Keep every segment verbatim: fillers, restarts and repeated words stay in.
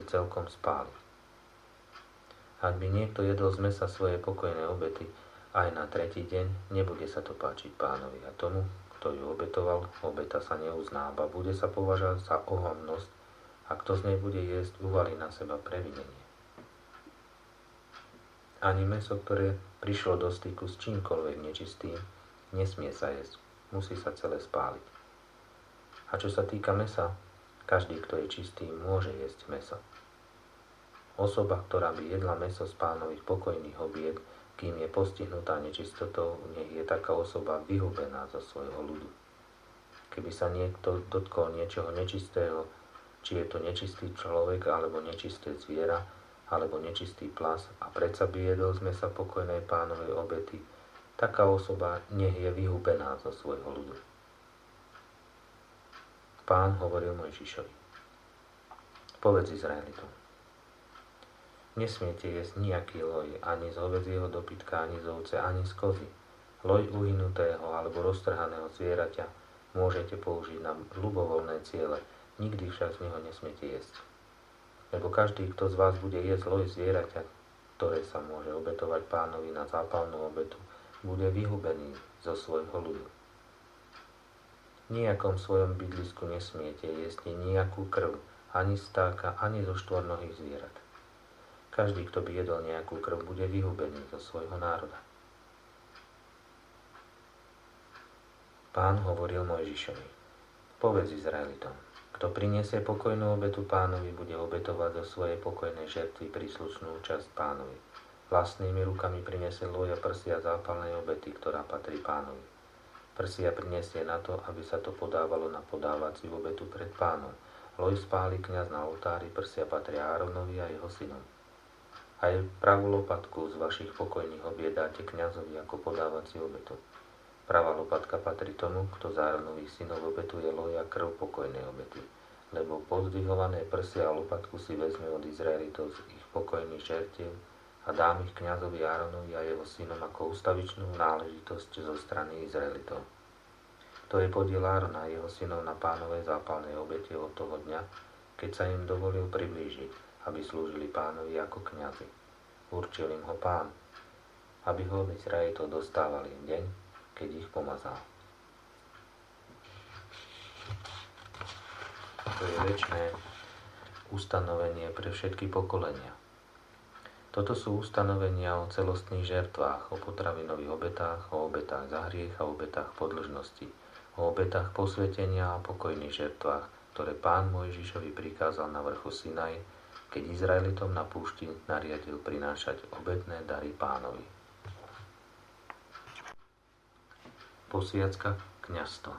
celkom spáli. Ak by niekto jedol z mesa svoje pokojné obety aj na tretí deň, nebude sa to páčiť Pánovi a tomu, kto ju obetoval, obeta sa neuzná, ba bude sa považovať za ohavnosť a kto z nej bude jesť, uvalí na seba previnenie. Ani mäso, ktoré prišlo do styku s čímkoľvek nečistým, nesmie sa jesť, musí sa celé spáliť. A čo sa týka mäsa, každý, kto je čistý, môže jesť mäso. Osoba, ktorá by jedla mäso z Pánových pokojných obied, kým je postihnutá nečistotou, nech je taká osoba vyhubená zo svojho ľudu. Keby sa niekto dotkol niečoho nečistého, či je to nečistý človek, alebo nečisté zviera, alebo nečistý plas a predsa by jedol z mesa pokojnej Pánovej obety, taká osoba nech je vyhubená zo svojho ľudu. Pán hovoril Mojžišovi: Povedz Izraelitom: Nesmiete jesť nejaký loj, ani z hovädzieho dobytka, ani z ovce, ani z kozy. Loj uhynutého alebo roztrhaného zvieraťa môžete použiť na ľubovoľné ciele, nikdy však z neho nesmiete jesť. Lebo každý, kto z vás bude jesť loj zvieraťa, ktoré sa môže obetovať Pánovi na zápalnú obetu, bude vyhubený zo svojho ľudu. Nijakom svojom bydlisku nesmiete jesť nejakú krv, ani stáka, ani zo štvornohých zvierat. Každý, kto by jedol nejakú krv, bude vyhubený zo svojho národa. Pán hovoril Mojžišovi: Povedz Izraelitom: Kto priniesie pokojnú obetu Pánovi, bude obetovať zo svojej pokojnej žertvy príslušnú časť Pánovi. Vlastnými rukami priniesie loj a prsia zápalnej obety, ktorá patrí Pánovi. Prsia priniesie na to, aby sa to podávalo na podávaciu obetu pred Pánom. Loj spáli kňaz na oltári, prsia patria Áronovi a jeho synom. Aj pravú lopatku z vašich pokojných obied dáte kňazovi ako podávaciu obetu. Pravá lopatka patrí tomu, kto z Áronových synov obetuje loj a krv pokojnej obety, lebo pozdvihované prsia a lopatku si vezme od Izraelitov z ich pokojných žertiev a dám ich kňazovi Áronovi a jeho synom ako ustavičnú náležitosť zo strany Izraelitov. To je podiel Árona a jeho synov na Pánovej zápalnej obete od toho dňa, keď sa im dovolil priblížiť, aby slúžili Pánovi ako kňazi. Určil im ho Pán, aby ho od Izraelitov dostávali v deň, keď ich pomazal. To je večné ustanovenie pre všetky pokolenia. Toto sú ustanovenia o celostných žertvách, o potravinových obetách, o obetách za hriech a obetách podĺžnosti, o obetách posvetenia a pokojných žertvách, ktoré Pán Mojžišovi prikázal na vrchu Sinaj, keď Izraelitom na púšti nariadil prinášať obetné dary Pánovi. Posviacka kňazstva.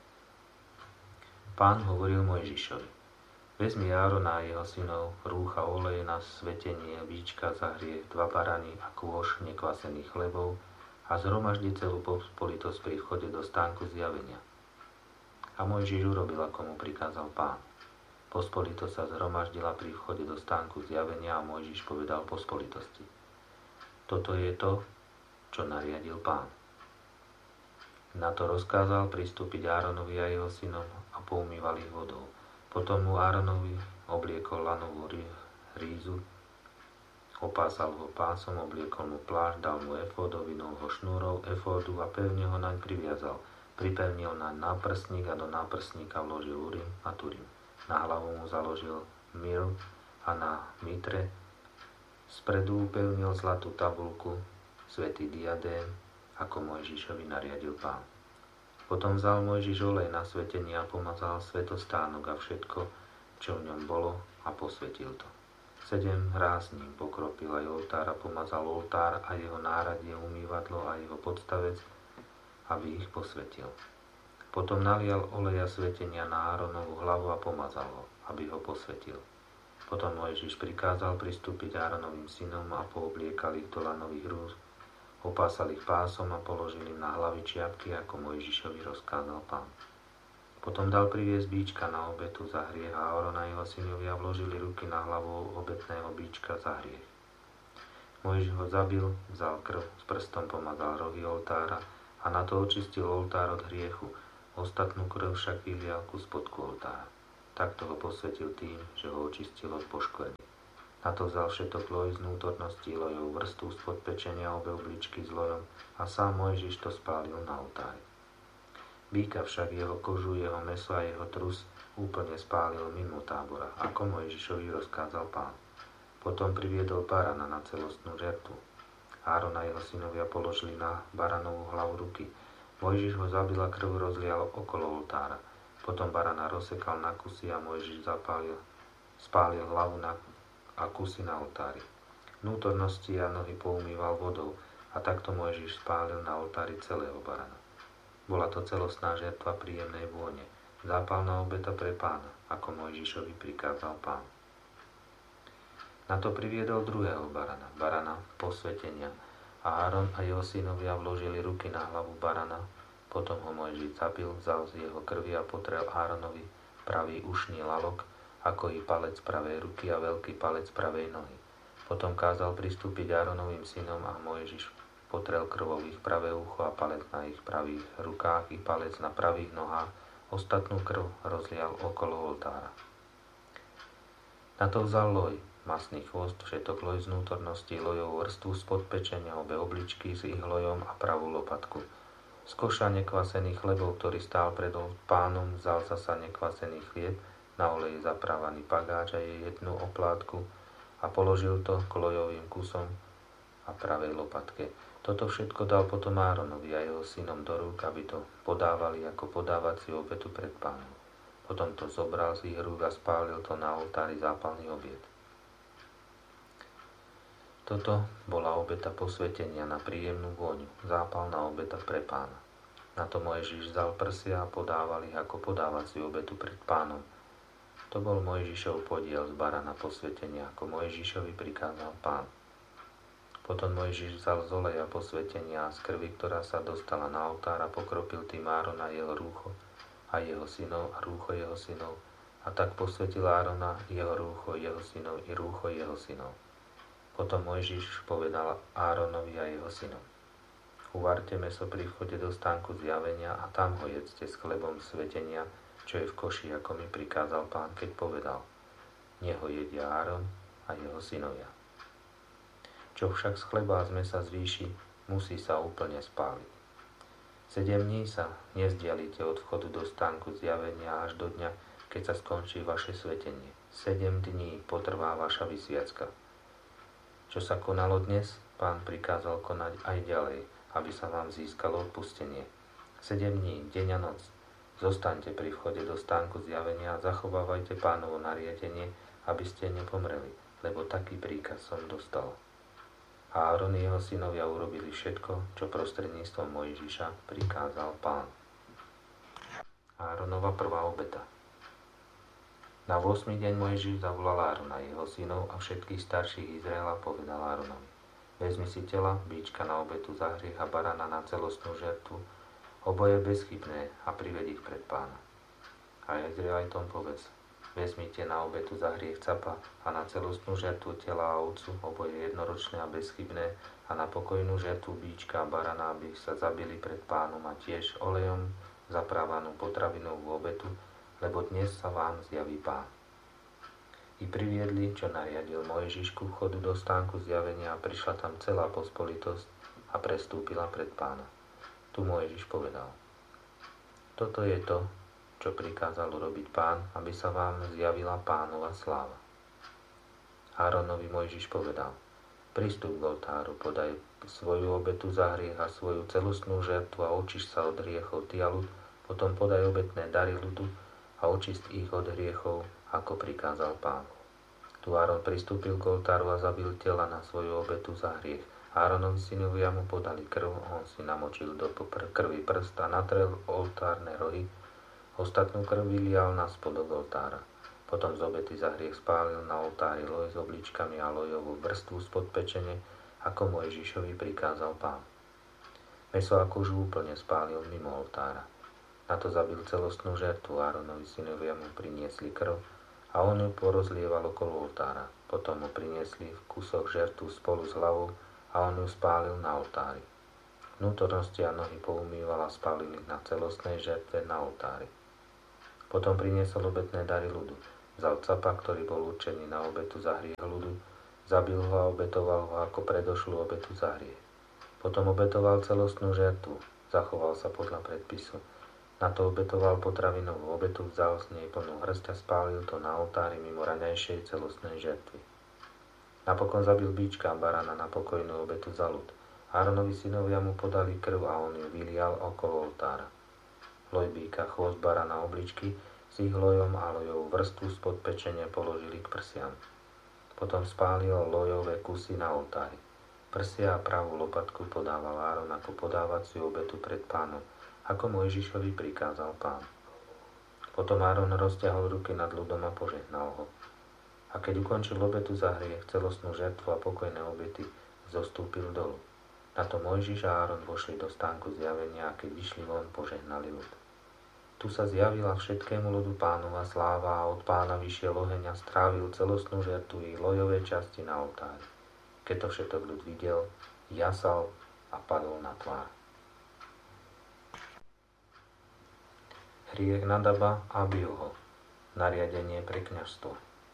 Pán hovoril Mojžišovi: Vezmi Árona a jeho synov, rúcha oleje na svetenie, víčka za hriech, dva barany a kôš nekvasených chlebov a zhromaždi celú pospolitosť pri vchode do stánku zjavenia. A Mojžiš urobil, ako mu prikázal Pán. Pospolitosť sa zhromaždila pri vchode do stánku zjavenia a Mojžiš povedal pospolitosti: Toto je to, čo nariadil Pán. Na to rozkázal pristúpiť Áronovi a jeho synom a poumýval ich vodou. Potom mu Áronovi obliekol lanovú rízu, opásal ho pásom, obliekol mu plášť, dal mu efód, ovinul ho šnúrou efódu a pevne ho naň priviazal. Pripevnil naň náprstník a do náprstníka vložil urim a turim. Na hlavu mu založil mir a na mitre spredu upevnil zlatú tabulku, svätý diadém, ako Mojžišovi nariadil Pán. Potom vzal Mojžiš olej na svetenie a pomazal svetostánok a všetko, čo v ňom bolo, a posvetil to. Sedem hrázním pokropil aj oltár a pomazal oltár a jeho náradie, umývadlo a jeho podstavec, aby ich posvetil. Potom nalial oleja svetenia na Áronovú hlavu a pomazal ho, aby ho posvetil. Potom Mojžiš prikázal pristúpiť Áronovým synom a poobliekal ich do lanových rúz, opásal ich pásom a položil im na hlavy čiapky, ako Mojžišovi rozkázal Pán. Potom dal priviesť bíčka na obetu za hriech a Áron a jeho synovia vložili ruky na hlavu obetného bíčka za hriech. Mojžiš ho zabil, vzal krv, s prstom pomazal rohy oltára a na to očistil oltár od hriechu, ostatnú krv však vylial ku spodku oltára. takto ho posvetil tým, že ho očistil od poškvrny. Na to vzal všetok loj z vnútornosti lojov, vrstvu spod pečenia, obe obličky s lojom a sám Mojžiš to spálil na oltári. Býka však, jeho kožu, jeho mäso a jeho trus úplne spálil mimo tábora, ako Mojžišovi rozkázal Pán. Potom priviedol barana na celostnú žertvu. Áron a jeho synovia položili na baranovú hlavu ruky. Mojžiš ho zabil a krv rozlial okolo oltára. Potom barana rozsekal na kusy a Mojžiš zapálil, spálil hlavu na, a kusy na oltári. Vnútornosti a nohy poumýval vodou a takto Mojžiš spálil na oltári celého barana. Bola to celostná žertva príjemnej vône, zápalná obeta pre Pána, ako Mojžišovi prikázal Pán. Na to priviedol druhého barana, barana posvetenia, a Áron a jeho synovia vložili ruky na hlavu barana, potom ho Mojžiš zabil, vzal z jeho krvi a potrel Áronovi pravý ušný lalok, ako i palec pravej ruky a veľký palec pravej nohy. Potom kázal pristúpiť Áronovým synom a Mojžiš potrel krvou ich pravé ucho a palec na ich pravých rukách i palec na pravých nohách, ostatnú krv rozlial okolo oltára. Na to vzal loj, masný chvost, všetok loj z vnútornosti, lojov vrstvu spod pečenia, obe obličky s ich lojom a pravú lopatku. Z koša nekvasený chlebov, ktorý stál pred Pánom, vzal zasa nekvasený chlieb, na olej zaprávaný pagáč a jej jednu oplátku a položil to k lojovým kusom a pravej lopatke. Toto všetko dal potom Áronovi a jeho synom do rúk, aby to podávali ako podávaciu obetu pred Pánom. Potom to zobral z ich rúk a spálil to na oltári zápalný obiet. Toto bola obeta posvetenia na príjemnú vôňu, zápalná obeta pre Pána. Na to Mojžiš vzal prsia a podával ich ako podávaciu obetu pred Pánom. To bol Mojžišov podiel z barana posvetenia, ako Mojžišovi prikázal Pán. Potom Mojžiš vzal z oleja posvetenia a z krvi, ktorá sa dostala na oltár, a pokropil tým Árona jeho rúcho a jeho synov a rúcho jeho synov. A tak posvetil Árona, jeho rúcho, jeho synov i rúcho jeho synov. Potom Mojžiš povedal Áronovi a jeho synom: Uvarte mäso pri vchode do stánku zjavenia a tam ho jedzte s chlebom svetenia, čo je v koši, ako mi prikázal Pán, keď povedal: Nech ho jedia Áron a jeho synovia. Čo však z chleba a z mäsa zvýši, musí sa úplne spáliť. Sedem dní sa nezdialite od vchodu do stánku zjavenia až do dňa, keď sa skončí vaše svetenie. Sedem dní potrvá vaša vysviacka. Čo sa konalo dnes, Pán prikázal konať aj ďalej, aby sa vám získalo odpustenie. Sedem dní, deň a noc. Zostaňte pri vchode do stánku zjavenia a zachovávajte Pánovo nariadenie, aby ste nepomreli, lebo taký príkaz som dostal. A Áron i jeho synovia urobili všetko, čo prostredníctvom Mojžiša prikázal Pán. Áronova prvá obeta. Na ôsmy deň Mojžiš zavolal Árona, jeho synov a všetkých starších Izraela, povedal Áronovi: Vezmi si tela, bíčka na obetu za hriech a barana na celostnú žertvu, oboje bezchybné, a prived ich pred Pána. A Izraelitom povedz: Vezmite na obetu za hriech capa a na celostnú žertvu tela a ovcu, oboje jednoročné a bezchybné, a na pokojnú žertvu bíčka a barana, aby sa zabili pred Pánom, a tiež olejom zaprávanú potravinovú obetu, lebo dnes sa vám zjaví Pán. I priviedli, čo nariadil Mojžiš, ku vchodu do stánku zjavenia, a prišla tam celá pospolitosť a prestúpila pred Pána. Tu Mojžiš povedal: Toto je to, čo prikázal urobiť Pán, aby sa vám zjavila Pánova sláva. Áronovi Mojžiš povedal: Pristup k oltáru, podaj svoju obetu za hriech a svoju celostnú žertvu a očiš sa od hriechov ty a ľud, potom podaj obetné dary ľudu a očist ich od hriechov, ako prikázal Pán. Tu Áron pristúpil k oltáru a zabil tela na svoju obetu za hriech. Áronovi synovia mu podali krv, on si namočil do krvi prst a natrel oltárne rohy, ostatnú krv vylial na spodok oltára. Potom z obety za hriech spálil na oltári loj s obličkami a lojovú vrstvu spod pečene, ako Mojžišovi prikázal Pán. Mäso a kožu úplne spálil mimo oltára. Na to zabil celostnú žertvu, Áronovi synovia mu priniesli krv a on ju porozlieval okolo oltára. Potom mu priniesli v kusoch žertvu spolu s hlavou a on ju spálil na oltári. Vnútornosti a nohy poumýval a spálil ich na celostnej žertve na oltári. Potom priniesol obetné dary ľudu. Vzal capa, ktorý bol určený na obetu za hriech ľudu, zabil ho a obetoval ho ako predošlú obetu za hriech. Potom obetoval celostnú žertvu, zachoval sa podľa predpisu. Na to obetoval potravinovú obetu, vzal z nej plnú hrst a spálil to na oltári mimo raňajšej celostnej žertvy. Napokon zabil bíčka a barana na pokojnú obetu za ľud. Áronovi synovia mu podali krv a on ju vylial okolo oltára. Loj bíka, chvost barana, obličky s ich lojom a lojovú vrstvu spod pečenia položili k prsiam. Potom spálil lojové kusy na oltári. Prsia a pravú lopatku podával Áron ako podávaciu obetu pred Pánom, ako Mojžišovi prikázal Pán. Potom Áron rozťahol ruky nad ľudom a požehnal ho. A keď ukončil obetu za hriech, celostnú žertvu a pokojné obety, zostúpil dolu. Na to Mojžiš a Áron vošli do stánku zjavenia a keď vyšli von, požehnali ľud. Tu sa zjavila všetkému ľudu Pánova sláva a od Pána vyšiel oheň a strávil celostnú žertvu i lojové časti na oltári. Keď to všetok ľud videl, jasal a padol na tvár. Hriech Nadaba a Abiúho. Nariadenie pre kňazstvo.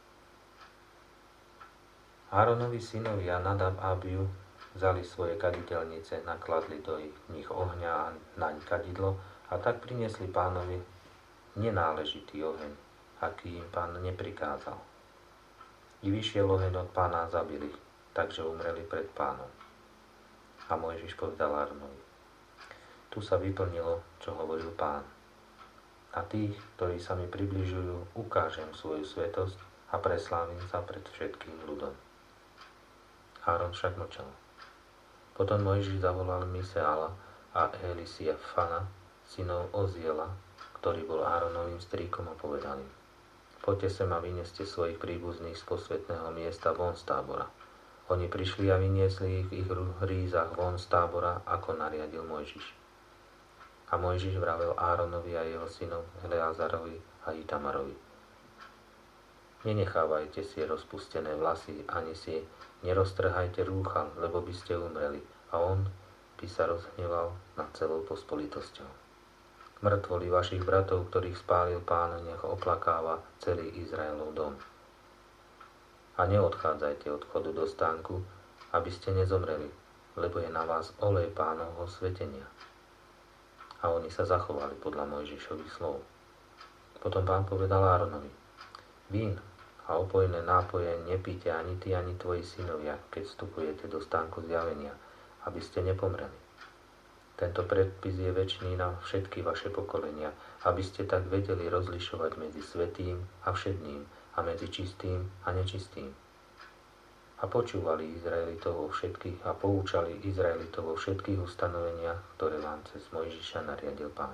Áronovi synovia Nadab a Abiú vzali svoje kaditeľnice, nakladli do nich ohňa a naň kadidlo a tak priniesli Pánovi nenáležitý oheň, aký im Pán neprikázal. I vyšiel oheň od Pána a zabili ich, takže umreli pred Pánom. A Mojžiš povedal Áronovi: Tu sa vyplnilo, čo hovoril Pán. A tých, ktorí sa mi približujú, ukážem svoju svätosť a preslávim sa pred všetkým ľudom. Áron však mlčal. Potom Mojžiš zavolal Miseala a Elisiafana, synov Oziela, ktorý bol Áronovým strýkom, a povedal im: Poďte sem a vynieste svojich príbuzných z posvätného miesta von z tábora. Oni prišli a vyniesli ich v ich hrízach von z tábora, ako nariadil Mojžiš. A Mojžiš vravel Áronovi a jeho synom Eleazarovi a Itamarovi: Nenechávajte si rozpustené vlasy, ani si neroztrhajte rúcha, lebo by ste umreli, a on by sa rozhneval nad celou pospolitosťou. Mŕtvoli vašich bratov, ktorých spálil Pán, nech oplakáva celý Izraelov dom. A neodchádzajte od vchodu do stánku, aby ste nezomreli, lebo je na vás olej Pánovho svetenia. A oni sa zachovali podľa Mojžišových slov. Potom Pán povedal Áronovi: Vín a opojné nápoje nepíte ani ty, ani tvoji synovia, keď vstupujete do stánku zjavenia, aby ste nepomreli. Tento predpis je večný na všetky vaše pokolenia, aby ste tak vedeli rozlišovať medzi svätým a všedným a medzi čistým a nečistým. A počúvali Izraelitov vo všetkých a poučali Izraelitov vo všetkých ustanoveniach, ktoré vám cez Mojžiša nariadil Pán.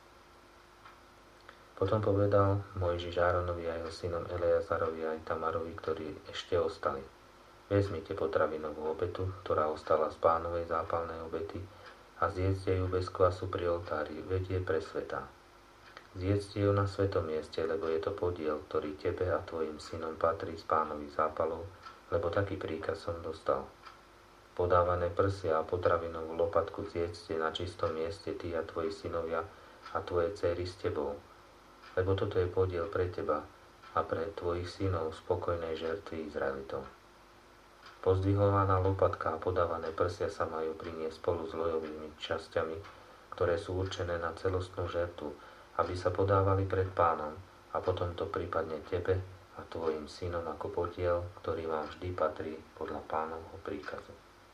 Potom povedal Mojžiš Áronovi a jeho synom Eleazarovi a Itamarovi, ktorí ešte ostali: Vezmite potravinovú obetu, ktorá ostala z Pánovej zápalnej obety, a zjedzte ju bez kvasu pri oltári, veď je presvätá. Zjedzte ju na svetom mieste, lebo je to podiel, ktorý tebe a tvojim synom patrí z Pánových zápalov, lebo taký príkaz som dostal. Podávané prsia a potravinovú lopatku zjedzte na čistom mieste ty a tvoji synovia a tvoje dcery s tebou, lebo toto je podiel pre teba a pre tvojich synov spokojnej žertvy Izraelitov. Pozdvihovaná lopatka a podávané prsia sa majú priniesť spolu s lojovými časťami, ktoré sú určené na celostnú žertvu, aby sa podávali pred Pánom, a potom to prípadne tebe a tvojim synom ako podiel, ktorý vám vždy patrí podľa Pánovho príkazu.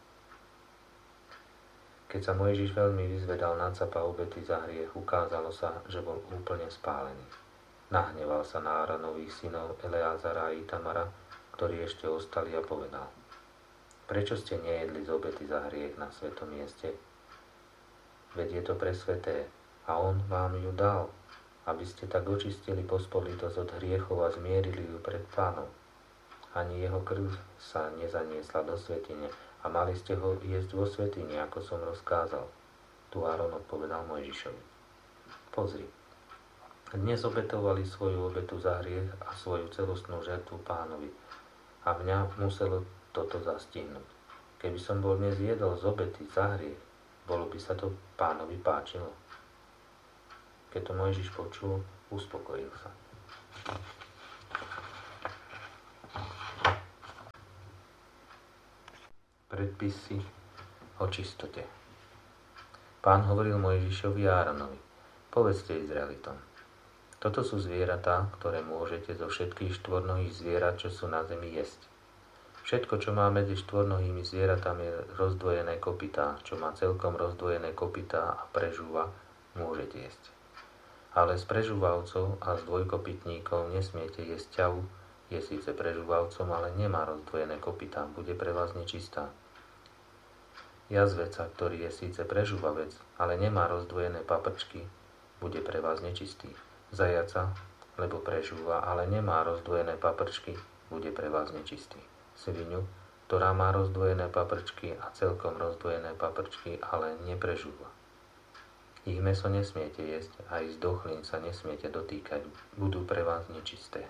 Keď sa Mojžiš veľmi vyzvedal na capa obety za hriech, ukázalo sa, že bol úplne spálený. Nahneval sa na Áronových synov Eleazara a Itamara, ktorí ešte ostali, a povedal: Prečo ste nejedli z obety za hriech na svetom mieste? Veď je to presväté a on vám ju dal, aby ste tak očistili pospolitosť od hriechov a zmierili ju pred Pánom. Ani jeho krv sa nezaniesla do svätyne a mali ste ho jesť vo svätyni, ako som rozkázal. Tu Áron odpovedal Mojžišovi: Pozri, dnes obetovali svoju obetu za hriech a svoju celostnú žertvu Pánovi, a mňa muselo toto zastihnúť. Keby som bol dnes jedol z obety za hriech, bolo by sa to Pánovi páčilo. Keď to Mojžiš počul, uspokojil sa. Predpisy o čistote. Pán hovoril Mojžišovi a Áronovi: povedzte Izraelitom, toto sú zvieratá, ktoré môžete zo všetkých štvornohých zvierat, čo sú na zemi, jesť. Všetko, čo má medzi štvornohými zvieratami rozdvojené kopytá, čo má celkom rozdvojené kopytá a prežúva, môžete jesť. Ale z prežúvavcov a z dvojkopytníkov nesmiete jesť ťavu, je síce prežúvavcom, ale nemá rozdvojené kopytá, bude pre vás nečistá. Jazveca, ktorý je síce prežúvavec, ale nemá rozdvojené paprčky, bude pre vás nečistý. Zajaca, lebo prežúva, ale nemá rozdvojené paprčky, bude pre vás nečistý. Svinu, ktorá má rozdvojené paprčky a celkom rozdvojené paprčky, ale neprežúva. Ich mäso nesmiete jesť a ich zdochlín sa nesmiete dotýkať, budú pre vás nečisté.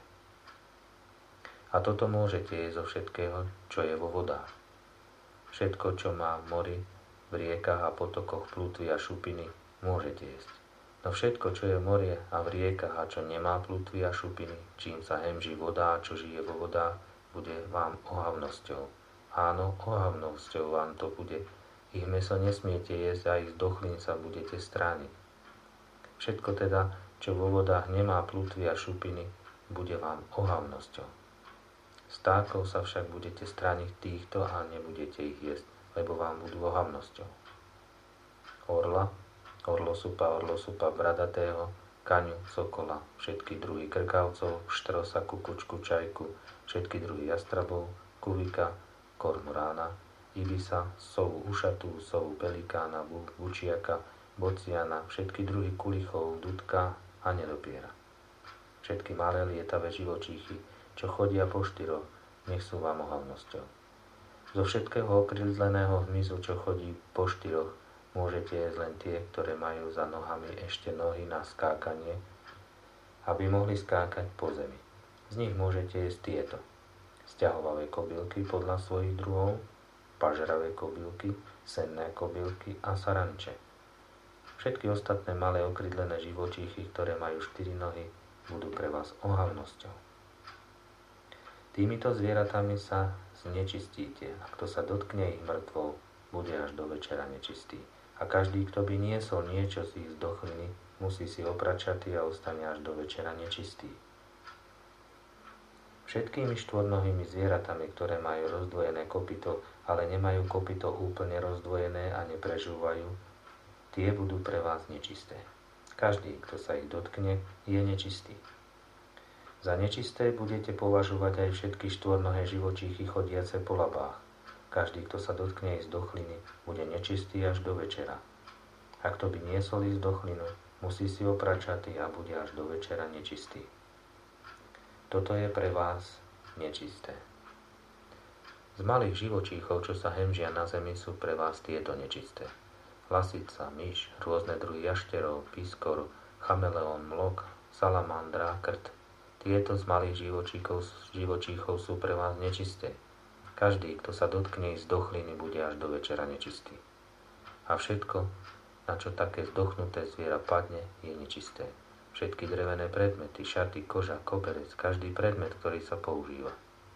A toto môžete jesť zo všetkého, čo je vo vodách. Všetko, čo má v mori, v riekach a potokoch plutvy a šupiny, môžete jesť. No všetko, čo je v mori a v riekach a čo nemá plutvy a šupiny, čím sa hemží voda a čo žije vo vodách, bude vám ohavnosťou. Áno, ohavnosťou vám to bude. Ich mäso nesmiete jesť a ich zdochlín sa budete strániť. Všetko teda, čo vo vodách nemá plutvy a šupiny, bude vám ohavnosťou. Stákov sa však budete strániť týchto a nebudete ich jesť, lebo vám budú ohavnosťou. Orla, orlosupa, orlosupa bradatého, kaňu, sokola, všetky druhy krkavcov, štrosa, kukučku, čajku, všetky druhy jastrabov, kuvika, kormorána, ibisa, sovu ušatú, sovu pelikána, bučiaka, bociana, všetky druhy kulichov, dudka a nedopiera. Všetky malé lietavé živočíchy, čo chodia po štyroch, nech sú vám ohavnosťou. Zo všetkého okrídleného hmyzu, čo chodí po štyroch, môžete jesť len tie, ktoré majú za nohami ešte nohy na skákanie, aby mohli skákať po zemi. Z nich môžete jesť tieto: sťahovavé kobylky podľa svojich druhov, pažravé kobylky, senné kobylky a saranče. Všetky ostatné malé okrídlené živočíchy, ktoré majú štyri nohy, budú pre vás ohavnosťou. Týmito zvieratami sa znečistíte, a kto sa dotkne ich mŕtvou, bude až do večera nečistý. A každý, kto by niesol niečo z ich zdochliny, musí si oprať šaty a ostane až do večera nečistý. Všetkými štvornohými zvieratami, ktoré majú rozdvojené kopyto, ale nemajú kopyto úplne rozdvojené a neprežúvajú, tie budú pre vás nečisté. Každý, kto sa ich dotkne, je nečistý. Za nečisté budete považovať aj všetky štvornohé živočíchy chodiace po labách. Každý, kto sa dotkne ich zdochliny, bude nečistý až do večera. A kto by niesol ich zdochlinu, musí si oprať šaty a bude až do večera nečistý. Toto je pre vás nečisté. Z malých živočíchov, čo sa hemžia na zemi, sú pre vás tieto nečisté: lasica, myš, rôzne druhy jašterov, piskor, chameleón, mlok, salamandra, krt. Tieto z malých živočíchov, živočíchov sú pre vás nečisté. Každý, kto sa dotkne ich zdochliny, bude až do večera nečistý. A všetko, na čo také zdochnuté zviera padne, je nečisté. Všetky drevené predmety, šaty, koža, koberec, každý predmet, ktorý sa používa.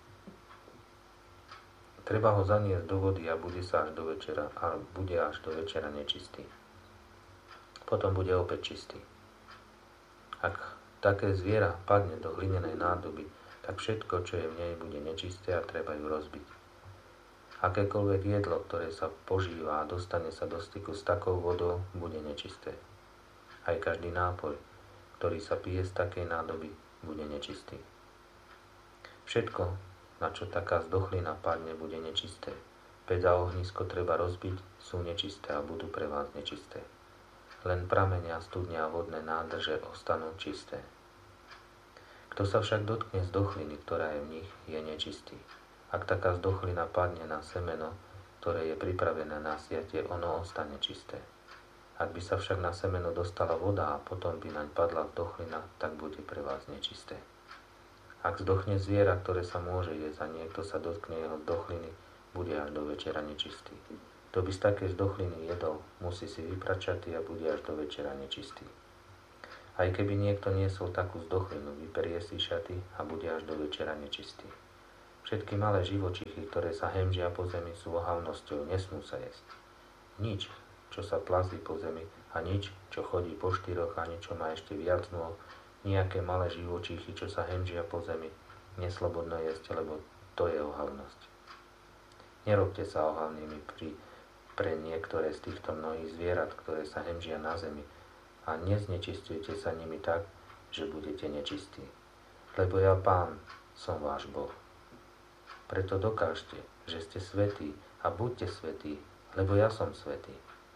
Treba ho zaniesť do vody a bude sa až do večera, a bude až do večera nečistý. Potom bude opäť čistý. Ak také zviera padne do hlinenej nádoby, tak všetko, čo je v nej, bude nečisté a treba ju rozbiť. Akékoľvek jedlo, ktoré sa požíva a dostane sa do styku s takou vodou, bude nečisté. Aj každý nápoj, ktorý sa pije z takej nádoby, bude nečistý. Všetko, na čo taká zdochlina padne, bude nečisté. Päť a ohnisko treba rozbiť, sú nečisté a budú pre vás nečisté. Len pramenia, studne a vodné nádrže ostanú čisté. Kto sa však dotkne zdochliny, ktorá je v nich, je nečistý. Ak taká zdochlina padne na semeno, ktoré je pripravené na siatie, ono ostane čisté. Ak by sa však na semeno dostala voda a potom by naň padla zdochlina, tak bude pre vás nečisté. Ak zdochne zviera, ktoré sa môže jesť a niekto sa dotkne jeho zdochliny, bude až do večera nečistý. Kto by z také zdochliny jedol, musí si vyprať šaty a bude až do večera nečistý. Aj keby niekto niesol takú zdochlinu, vyperie si šaty a bude až do večera nečistý. Všetky malé živočichy, ktoré sa hemžia po zemi, sú ohavnosťou, nesmú sa jesť. Nič, čo sa plazí po zemi, a nič, čo chodí po štyroch, ani čo má ešte viac nôh, nejaké malé živočichy, čo sa hemžia po zemi, neslobodno jesť, lebo to je ohavnosť. Nerobte sa ohavnými pri, pre niektoré z týchto mnohých zvierat, ktoré sa hemžia na zemi, a neznečistujte sa nimi tak, že budete nečistí. Lebo ja, Pán, som váš Boh. Preto dokážte, že ste svätí a buďte svätí, lebo ja som svätý.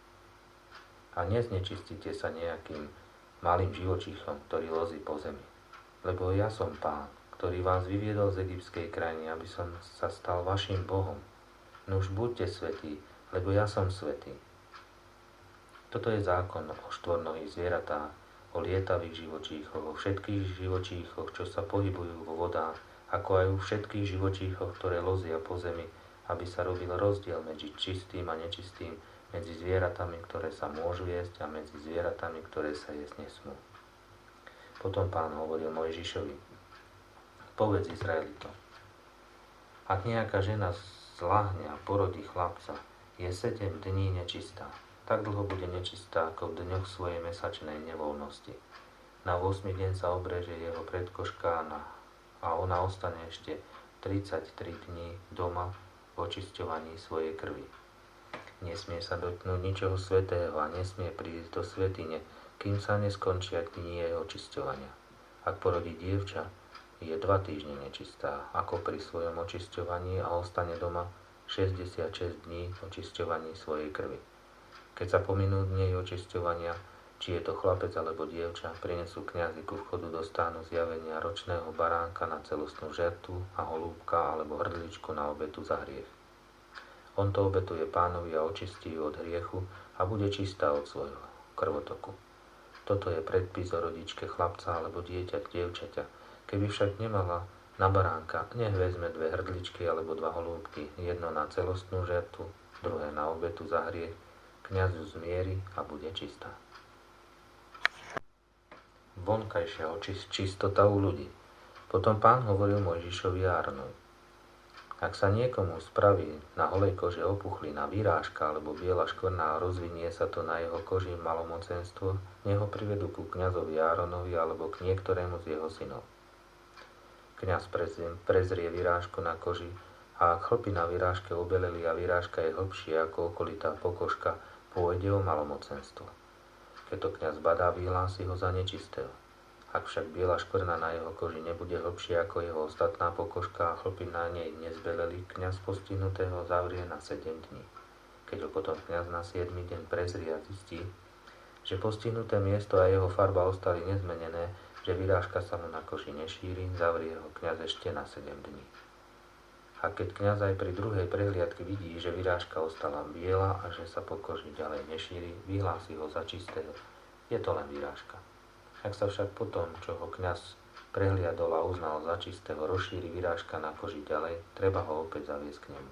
A neznečistite sa nejakým malým živočíchom, ktorý lozí po zemi. Lebo ja som Pán, ktorý vás vyviedol z egyptskej krajiny, aby som sa stal vašim Bohom. Nuž buďte svätí, lebo ja som svätý. Toto je zákon o štvornohých zvieratách, o lietavých živočíchoch, o všetkých živočíchoch, čo sa pohybujú vo vodách, ako aj o všetkých živočíchoch, ktoré lozia po zemi, aby sa robil rozdiel medzi čistým a nečistým, medzi zvieratami, ktoré sa môžu jesť, a medzi zvieratami, ktoré sa jesť nesmú. Potom Pán hovoril Mojžišovi: Povedz Izraelitom, ak nejaká žena zľahne a porodí chlapca, je sedem dní nečistá. Tak dlho bude nečistá, ako v dňoch svojej mesačnej nevoľnosti. Na ôsmy deň sa obreže jeho predkoška a ona ostane ešte tridsaťtri dní doma v očisťovaní svojej krvi. Nesmie sa dotknúť ničoho svätého a nesmie prísť do svätyne, kým sa neskončia dni jej očisťovania. Ak porodí dievča, je dva týždne nečistá, ako pri svojom očisťovaní, a ostane doma šesťdesiatšesť dní v očisťovaní svojej krvi. Keď sa pominú dni jej očisťovania, či je to chlapec alebo dievča, prinesú kňazi ku vchodu do stánu zjavenia ročného baránka na celostnú žertu a holúbka alebo hrdličku na obetu za hriech. On to obetuje Pánovi a očistí ju od hriechu a bude čistá od svojho krvotoku. Toto je predpis o rodičke chlapca alebo dieťa, dievčaťa. Keby však nemala na baránka, nech vezme dve hrdličky alebo dva holúbky, jedno na celostnú žertu, druhé na obetu za hriech. Kňaz ju zmieri a bude čistá. Vonkajšia čistota u ľudí. Potom Pán hovoril Mojžišovi a Áronovi: Ak sa niekomu spraví na holej koži opuchlina, výrážka alebo biela škvrna a rozvinie sa to na jeho koži malomocenstvo, nech ho privedú ku kňazovi Áronovi alebo k niektorému z jeho synov. Kňaz prezrie výrážku na koži, a ak chlpy na výrážke obeleli a výrážka je hlbšia ako okolitá pokožka, pôjde o malomocenstvo. Keď to kňaz badá, vyhlási ho za nečistého. Ak však biela škvrna na jeho koži nebude hlbšia ako jeho ostatná pokožka a chlpy na nej nezbeleli, kňaz postihnutého zavrie na sedem dní. Keď ho potom kňaz na siedmy deň prezrie a zistí, že postihnuté miesto a jeho farba ostali nezmenené, že vyrážka sa mu na koži nešíri, zavrie ho kňaz ešte na sedem dní. A keď kňaz aj pri druhej prehliadke vidí, že vyrážka ostala biela a že sa po koži ďalej nešíri, vyhlási ho za čistého. Je to len vyrážka. Ak sa však potom, čo ho kňaz prehliadol a uznal za čistého, rozšíri vyrážka na koži ďalej, treba ho opäť zaviesť k nemu.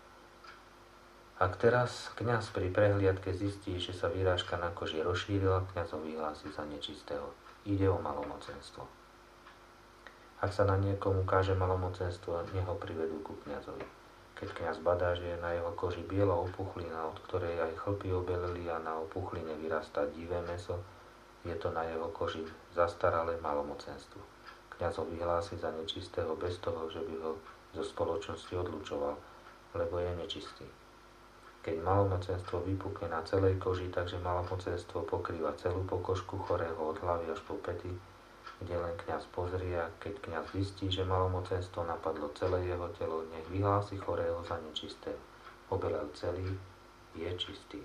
Ak teraz kňaz pri prehliadke zistí, že sa vyrážka na koži rozšírila, kňaz ho vyhlási za nečistého. Ide o malomocenstvo. Ak sa na niekomu káže malomocenstvo, nech ho privedú ku kňazovi. Keď kňaz badá, že je na jeho koži biela opuchlina, od ktorej aj chlpy obeleli a na opuchline vyrastá divé mäso, je to na jeho koži zastaralé malomocenstvo. Kňaz ho vyhlási za nečistého bez toho, že by ho zo spoločnosti odlučoval, lebo je nečistý. Keď malomocenstvo vypukne na celej koži, takže malomocenstvo pokrýva celú pokožku chorého od hlavy až po päty, kde len kňaz pozrie, a keď kňaz zistí, že malomocenstvo napadlo celé jeho telo, nech vyhlási chorého za nečistého. Obelel celý, je čistý.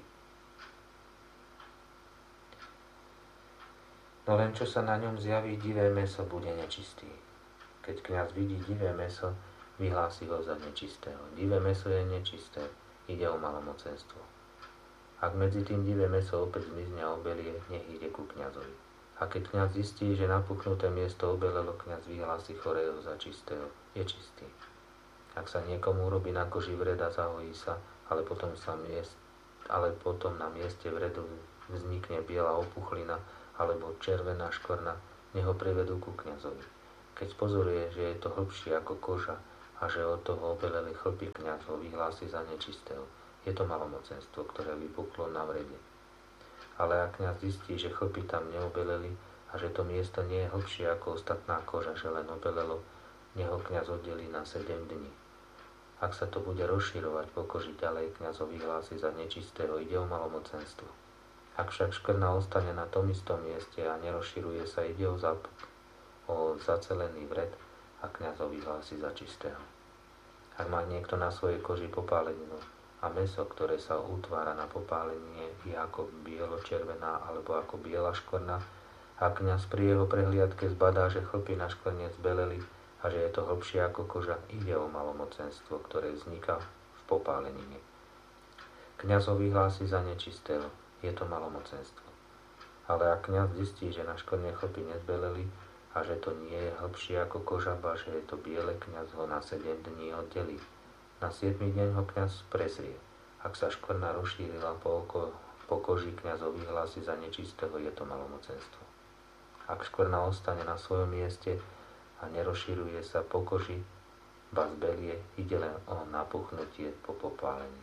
No len čo sa na ňom zjaví divé mäso, bude nečistý. Keď kňaz vidí divé mäso, vyhlási ho za nečistého. Divé mäso je nečisté, ide o malomocenstvo. Ak medzi tým divé mäso opäť zmizne a obelie, nech ide ku kňazovi. A keď kňaz zistí, že napuchnuté miesto obelelo, kňaz vyhlási chorého za čistého, je čistý. Ak sa niekomu urobí na koži vred a zahojí sa, ale potom, sa miest, ale potom na mieste vredu vznikne biela opuchlina alebo červená škvrna, nech ho privedú ku kňazovi. Keď pozoruje, že je to hlbšie ako koža a že od toho obeleli chlpy, kňaz ho vyhlási za nečistého. Je to malomocenstvo, ktoré vypuklo na vrede. Ale ak kňaz zistí, že chlpy tam neobeleli a že to miesto nie je hlbšie ako ostatná koža, že len obelelo, nech ho kňaz oddelí na sedem dní. Ak sa to bude rozširovať po koži ďalej, kňaz ho vyhlási za nečistého, ide o malomocenstvo. Ak však škvrna ostane na tom istom mieste a nerozširuje sa, ide o, zap- o zacelený vred a kňaz ho vyhlási za čistého. Ak má niekto na svojej koži popáleninu a mäso, ktoré sa utvára na popálenie, je ako bielo-červená alebo ako biela škvrna, a kňaz pri jeho prehliadke zbadá, že chlpy na škvrne zbeleli a že je to hlbšie ako koža, ide o malomocenstvo, ktoré vzniká v popálenine. Kňaz ho vyhlási za nečistého, je to malomocenstvo. Ale ak kňaz zistí, že na škvrne chlpy nezbeleli a že to nie je hlbšie ako koža, ba že je to biele, kňaz ho na sedem dní oddelí. Na siedmy deň ho kňaz prezrie. Ak sa škvrna rozšírila po, oko, po koži, kňaz ho vyhlási za nečistého, je to malomocenstvo. Ak škvrna ostane na svojom mieste a nerozširuje sa po koži, ba zbelie, ide len o napuchnutie po popálení.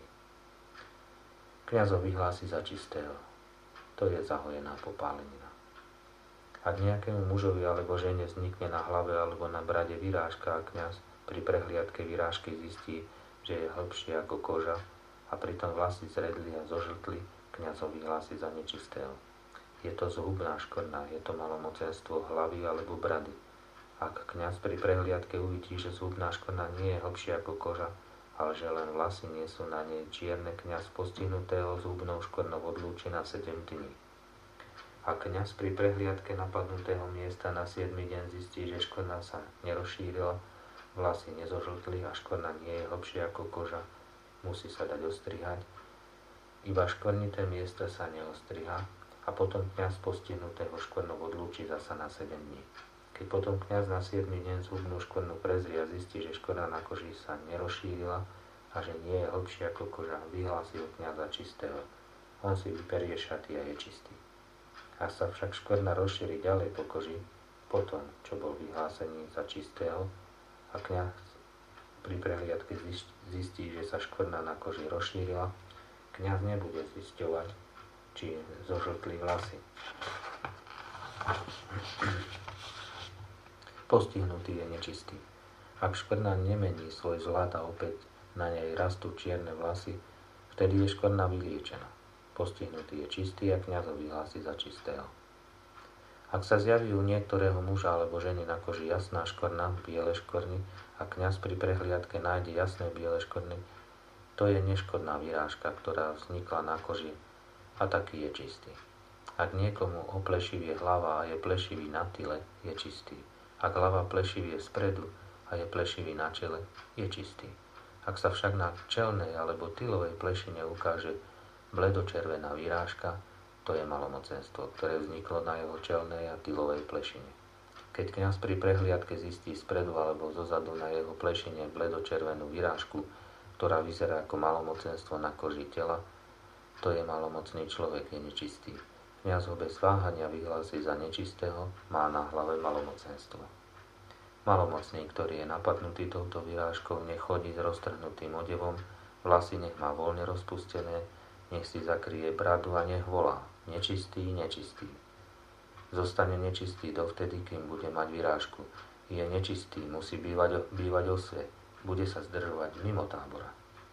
Kňaz ho vyhlási za čistého. To je zahojená popálenina. Ak nejakému mužovi alebo žene vznikne na hlave alebo na brade vyrážka a kňaz pri prehliadke vyrážky zistí, že je hlbšie ako koža a pritom vlasy zredli a zožltli, kňaz ho vyhlási za nečistého. Je to zhubná škvrna, je to malomocenstvo hlavy alebo brady. Ak kňaz pri prehliadke uvidí, že zhubná škvrna nie je hlbšia ako koža, ale že len vlasy nie sú na nej čierne, kňaz postihnutého zhubnou škvrnou odlúči na sedem dní. Ak kňaz pri prehliadke napadnutého miesta na siedmy deň zistí, že škvrna sa nerozšírila, vlasy nezožltli a škvrna nie je hlbšia ako koža, musí sa dať ostrihať. Iba škvrnité miesta sa neostriha a potom kňaz postihnutého škvrnou odlúči zasa na sedem dní. Keď potom kňaz na siedmy deň zhubnú škvrnu prezrie a zistí, že škvrna na koži sa nerozšírila a že nie je hlbšia ako koža, vyhlási ho kňaz za čistého. On si vyperie šaty a je čistý. Ak sa však škvrna rozšíri ďalej po koži, potom, čo bol vyhlásený za čistého, a kňaz pri prehliadke zistí, že sa škvrna na koži rozšírila, kňaz nebude zisťovať, či zožltli vlasy. Postihnutý je nečistý. Ak škvrna nemení svoj vzhľad a opäť na nej rastú čierne vlasy, vtedy je škvrna vyliečená. Postihnutý je čistý a kňaz ho vyhlási za čistého. Ak sa zjaví u niektorého muža alebo ženy na koži jasná škvrna, biele škvrny, a kňaz pri prehliadke nájde jasné biele škvrny, to je neškodná vyrážka, ktorá vznikla na koži, a taký je čistý. Ak niekomu oplešivie hlava a je plešivý na tyle, je čistý. Ak hlava plešivie spredu a je plešivý na čele, je čistý. Ak sa však na čelnej alebo tylovej plešine ukáže bledočervená vyrážka, to je malomocenstvo, ktoré vzniklo na jeho čelnej a tylovej plešine. Keď kňaz pri prehliadke zistí spredu alebo zozadu na jeho plešine bledočervenú vyrážku, ktorá vyzerá ako malomocenstvo na koži tela, to je malomocný človek, je nečistý. Kňaz ho bez váhania vyhlási za nečistého, má na hlave malomocenstvo. Malomocný, ktorý je napadnutý touto vyrážkou, nech chodí s roztrhnutým odevom, vlasy nech má voľne rozpustené, nech si zakrie bradu a nech volá: nečistý, nečistý. Zostane nečistý dovtedy, kým bude mať vyrážku. Je nečistý, musí bývať, bývať osve, bude sa zdržovať mimo tábora.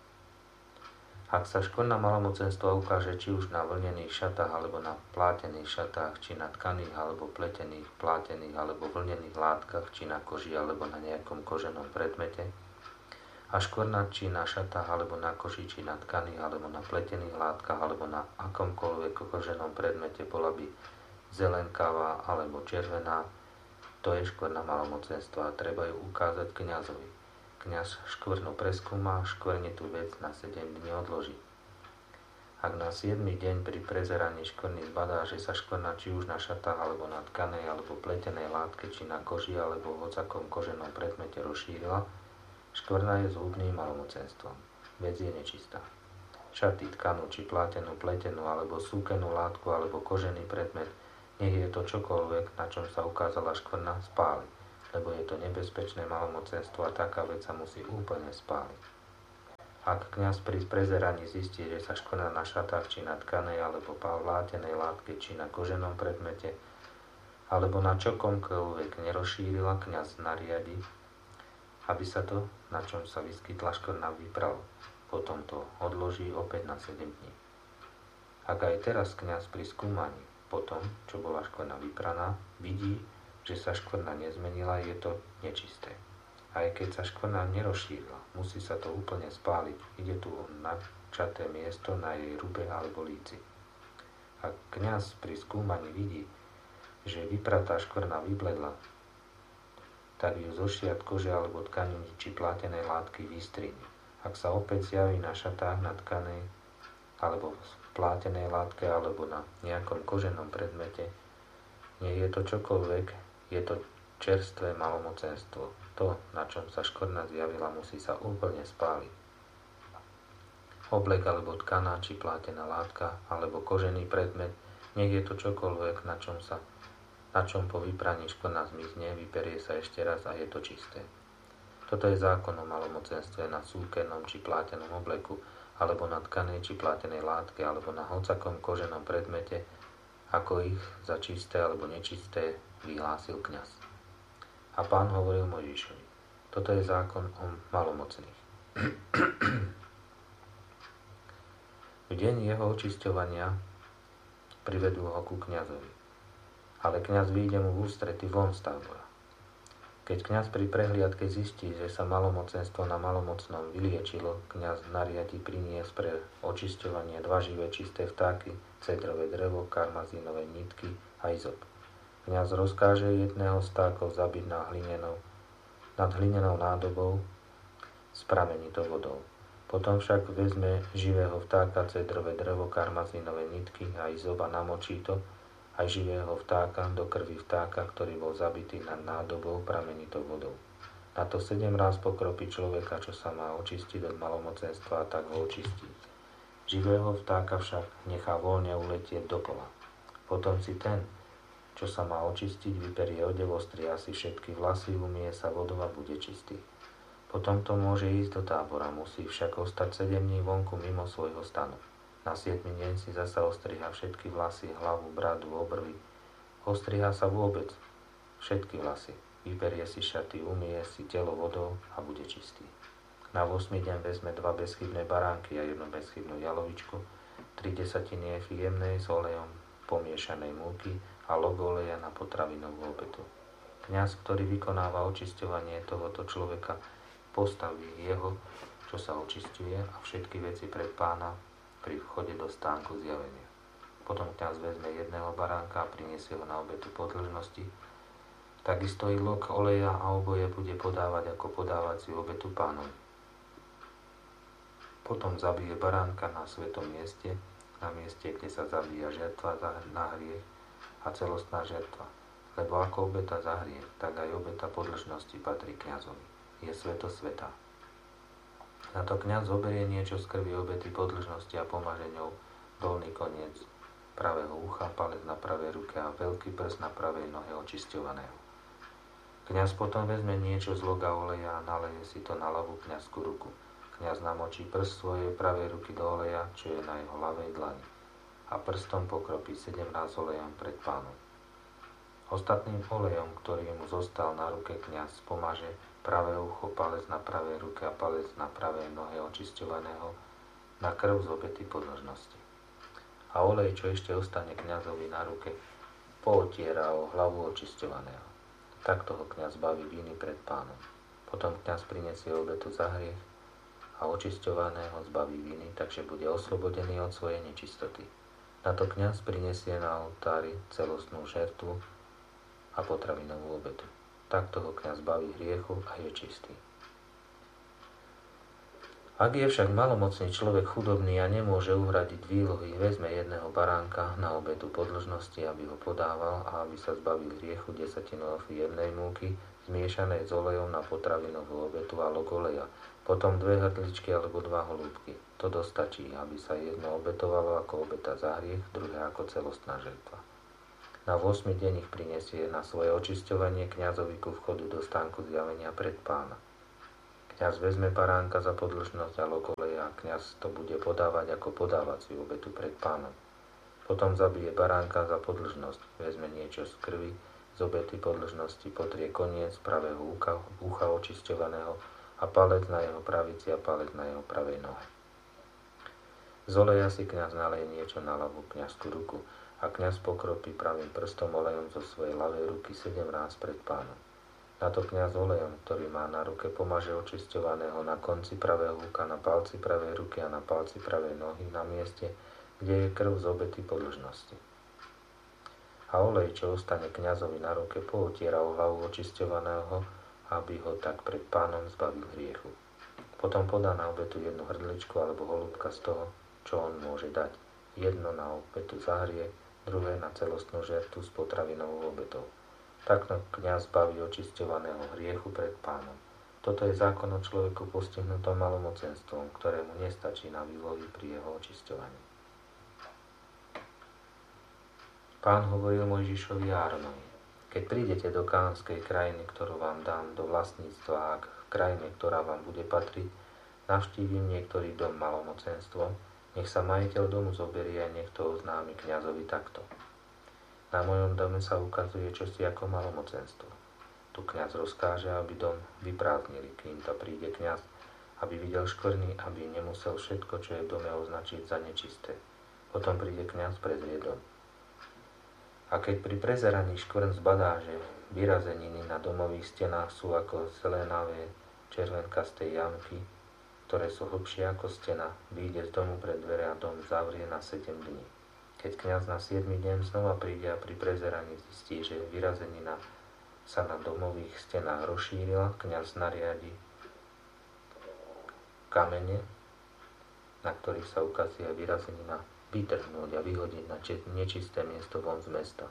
Ak sa škvrna malomocenstva ukáže či už na vlnených šatách, alebo na plátených šatách, či na tkaných, alebo pletených, plátených, alebo vlnených látkach, či na koži, alebo na nejakom koženom predmete, a škvrna či na šatách, alebo na koži, či na tkaných, alebo na pletených látkach, alebo na akomkoľvek koženom predmete bola by zelenkavá alebo červená, to je škvrna malomocenstva a treba ju ukázať kňazovi. Kňaz škvrnu preskúma, škvrnitú vec na sedem dní odloží. Ak na siedmy deň pri prezeraní škvrny zbadá, že sa škvrna či už na šatách, alebo na tkanej, alebo pletenej látke, či na koži, alebo v hocakom koženom predmete rozšírila, škvrna je zhubným malomocenstvom. Vec je nečistá. Šaty, tkanú či plátenú, pletenú, alebo súkenú látku, alebo kožený predmet Nech je to čokoľvek, na čom sa ukázala škvrna, spáli, lebo je to nebezpečné malomocenstvo a taká vec sa musí úplne spáliť. Ak kňaz pri prezeraní zistí, že sa škvrna na šatách či na tkanej alebo vlátenej látke či na koženom predmete alebo na čokomkoľvek nerozšírila, kňaz nariadi, aby sa to, na čom sa vyskytla škvrna, vypralo. Potom to odloží opäť na sedem dní. Ak aj teraz kňaz pri skúmaní potom, čo bola škvrna vypraná, vidí, že sa škvrna nezmenila, je to nečisté. Aj keď sa škvrna nerozšírila, musí sa to úplne spáliť. Ide tu o načaté miesto na jej rube alebo líci. Ak kňaz pri skúmaní vidí, že vypratá škvrna vybledla, tak ju zo šiat kože alebo tkaniny či plátenej látky vystrihne. Ak sa opäť zjaví na šatách, na tkanej alebo plátenej látke alebo na nejakom koženom predmete, nech je to čokoľvek, je to čerstvé malomocenstvo. To, na čom sa škvrna zjavila, musí sa úplne spáliť. Oblek alebo tkaná či plátená látka alebo kožený predmet, nech je to čokoľvek, na čom sa na čom po vypraní škvrna zmizne, vyperie sa ešte raz a je to čisté. Toto je zákon o malomocenstve na súkernom či plátenom obleku, alebo na tkanej či plátenej látke, alebo na hocakom koženom predmete, ako ich za čisté alebo nečisté vyhlásil kňaz. A Pán hovoril Mojžišovi: toto je zákon o malomocných. V deň jeho očisťovania privedú ho ku kňazovi, ale kňaz vyjde mu v ústrety von z tábora. Keď kňaz pri prehliadke zistí, že sa malomocenstvo na malomocnom vyliečilo, kňaz nariadi priniesť pre očisťovanie dva živé čisté vtáky, cedrové drevo, karmazínové nitky a izop. Kňaz rozkáže jedného z vtákov zabiť na hlinenou, nad hlinenou nádobou s pramenitou vodou. Potom však vezme živého vtáka, cedrové drevo, karmazínové nitky a izop a namočí to, aj živého vtáka do krvi vtáka, ktorý bol zabitý nad nádobou pramenitou vodou. Na to sedem ráz pokropí človeka, čo sa má očistiť od malomocenstva, a tak ho očistí. Živého vtáka však nechá voľne uletieť dokola. Potom si ten, čo sa má očistiť, vyperie odev, ostria si všetky vlasy, umie sa vodou a bude čistý. Potom to môže ísť do tábora, musí však ostať sedem dní vonku mimo svojho stanu. Na siedmy deň si zasa ostriha všetky vlasy, hlavu, bradu, obrvy. Ostriha sa vôbec všetky vlasy. Vyberie si šaty, umie si telo vodou a bude čistý. Na ôsmy deň vezme dva bezchybné baránky a jednu bezchybnú jalovičku, tri desatiny efy jemnej s olejom pomiešanej múky a log oleja na potravinovú obetu. Kňaz, ktorý vykonáva očisťovanie tohoto človeka, postaví jeho, čo sa očisťuje, a všetky veci pred Pána pri vchode do stánku zjavenia. Potom kňaz vezme jedného baránka a priniesie ho na obetu podĺžnosti. Takisto i log oleja a oboje bude podávať ako podávaciu obetu Pánovi. Potom zabije baránka na svetom mieste, na mieste, kde sa zabíja žertva na hriech a celostná žertva. Lebo ako obeta za hriech, tak aj obeta podĺžnosti patrí kňazovi. Je sveto svätá. Na to kňaz zoberie niečo z krvi obety podĺžnosti a pomaže ňou dolný koniec pravého ucha, palec na pravej ruke a veľký prst na pravej nohe očisťovaného. Kňaz potom vezme niečo z loga oleja a naleje si to na ľavú kňazskú ruku. Kňaz namočí prst svojej pravej ruky do oleja, čo je na jeho ľavej dlani, a prstom pokropí sedem ráz olejom pred Pánom. Ostatným olejom, ktorý mu zostal na ruke, kňaz pomaže pravé ucho, palec na pravej ruke a palec na pravej nohe očisťovaného na krv z obety podĺžnosti. A olej, čo ešte ostane kňazovi na ruke, pootiera o hlavu očisťovaného. Takto ho kňaz baví viny pred Pánom. Potom kňaz prinesie obetu za hriech a očisťovaného zbaví viny, takže bude oslobodený od svojej nečistoty. Na to kňaz prinesie na oltári celostnú žertvu a potravinovú obetu. Takto ho kňaz baví hriechu a je čistý. Ak je však malomocný človek chudobný a nemôže uhradiť výlohy, vezme jedného baránka na obetu podĺžnosti, aby ho podával a aby sa zbavil hriechu desatinu efy jednej múky, zmiešanej s olejom na potravinovú obetu a log oleja, potom dve hrdličky alebo dva holúbky. To dostačí, aby sa jedno obetovalo ako obeta za hriech, druhé ako celostná žertva. Na ôsmy deň ich prinesie na svoje očisťovanie kňazovi ku vchodu do stánku zjavenia pred Pána. Kňaz vezme baránka za podĺžnosť a lokoleje a kňaz to bude podávať ako podávaciu obetu pred Pánom. Potom zabije baránka za podĺžnosť, vezme niečo z krvi, z obety podĺžnosti, potrie koniec pravého ucha, ucha očisťovaného a palec na jeho pravici a palec na jeho pravej nohe. Z oleja si kňaz naleje niečo na ľavú kňazskú ruku a kňaz pokropí pravým prstom olejom zo svojej ľavej ruky sedem ráz pred Pánom. Na to kňaz olejom, ktorý má na ruke, pomaže očisťovaného na konci pravého ucha, na palci pravej ruky a na palci pravej nohy na mieste, kde je krv z obety podĺžnosti. A olej, čo ostane kňazovi na ruke, pootiera o hlavu očisťovaného, aby ho tak pred Pánom zbavil hriechu. Potom podá na obetu jednu hrdličku alebo holúbka z toho, čo on môže dať. Jedno na obetu za hriech, druhé na celostnú žertu s potravinovou obetou. Takto kňaz zbaví očisťovaného hriechu pred Pánom. Toto je zákon o človeku postihnutom malomocenstvom, ktorému nestačí na výlovy pri jeho očisťovaní. Pán hovoril Mojžišovi a Áronovi: Keď prídete do kánskej krajiny, ktorú vám dám do vlastníctva, a ak v krajine, ktorá vám bude patriť, navštívim niektorý dom malomocenstvom, nech sa majiteľ domu zoberie a nech to oznámi kňazovi takto. Na mojom dome sa ukazuje čosi ako malomocenstvo. Tu kňaz rozkáže, aby dom vyprázdnili, kým to príde kňaz, aby videl škvrny, aby nemusel všetko, čo je v dome, označiť za nečisté. Potom príde kňaz prezrieť dom. A keď pri prezeraní škvrn zbadá, že vyrazeniny na domových stenách sú ako zelenavé červenkasté jamky, ktoré sú hlbšie ako stena, vyjde z domu pred dvere a dom zavrie na sedem dní. Keď kňaz na siedmy deň znova príde a pri prezeraní zistí, že vyrazenina sa na domových stenách rozšírila, kňaz nariadi kamene, na ktorých sa ukazuje vyrazenina, vytrhnúť a vyhodiť na nečisté miesto von z mesta.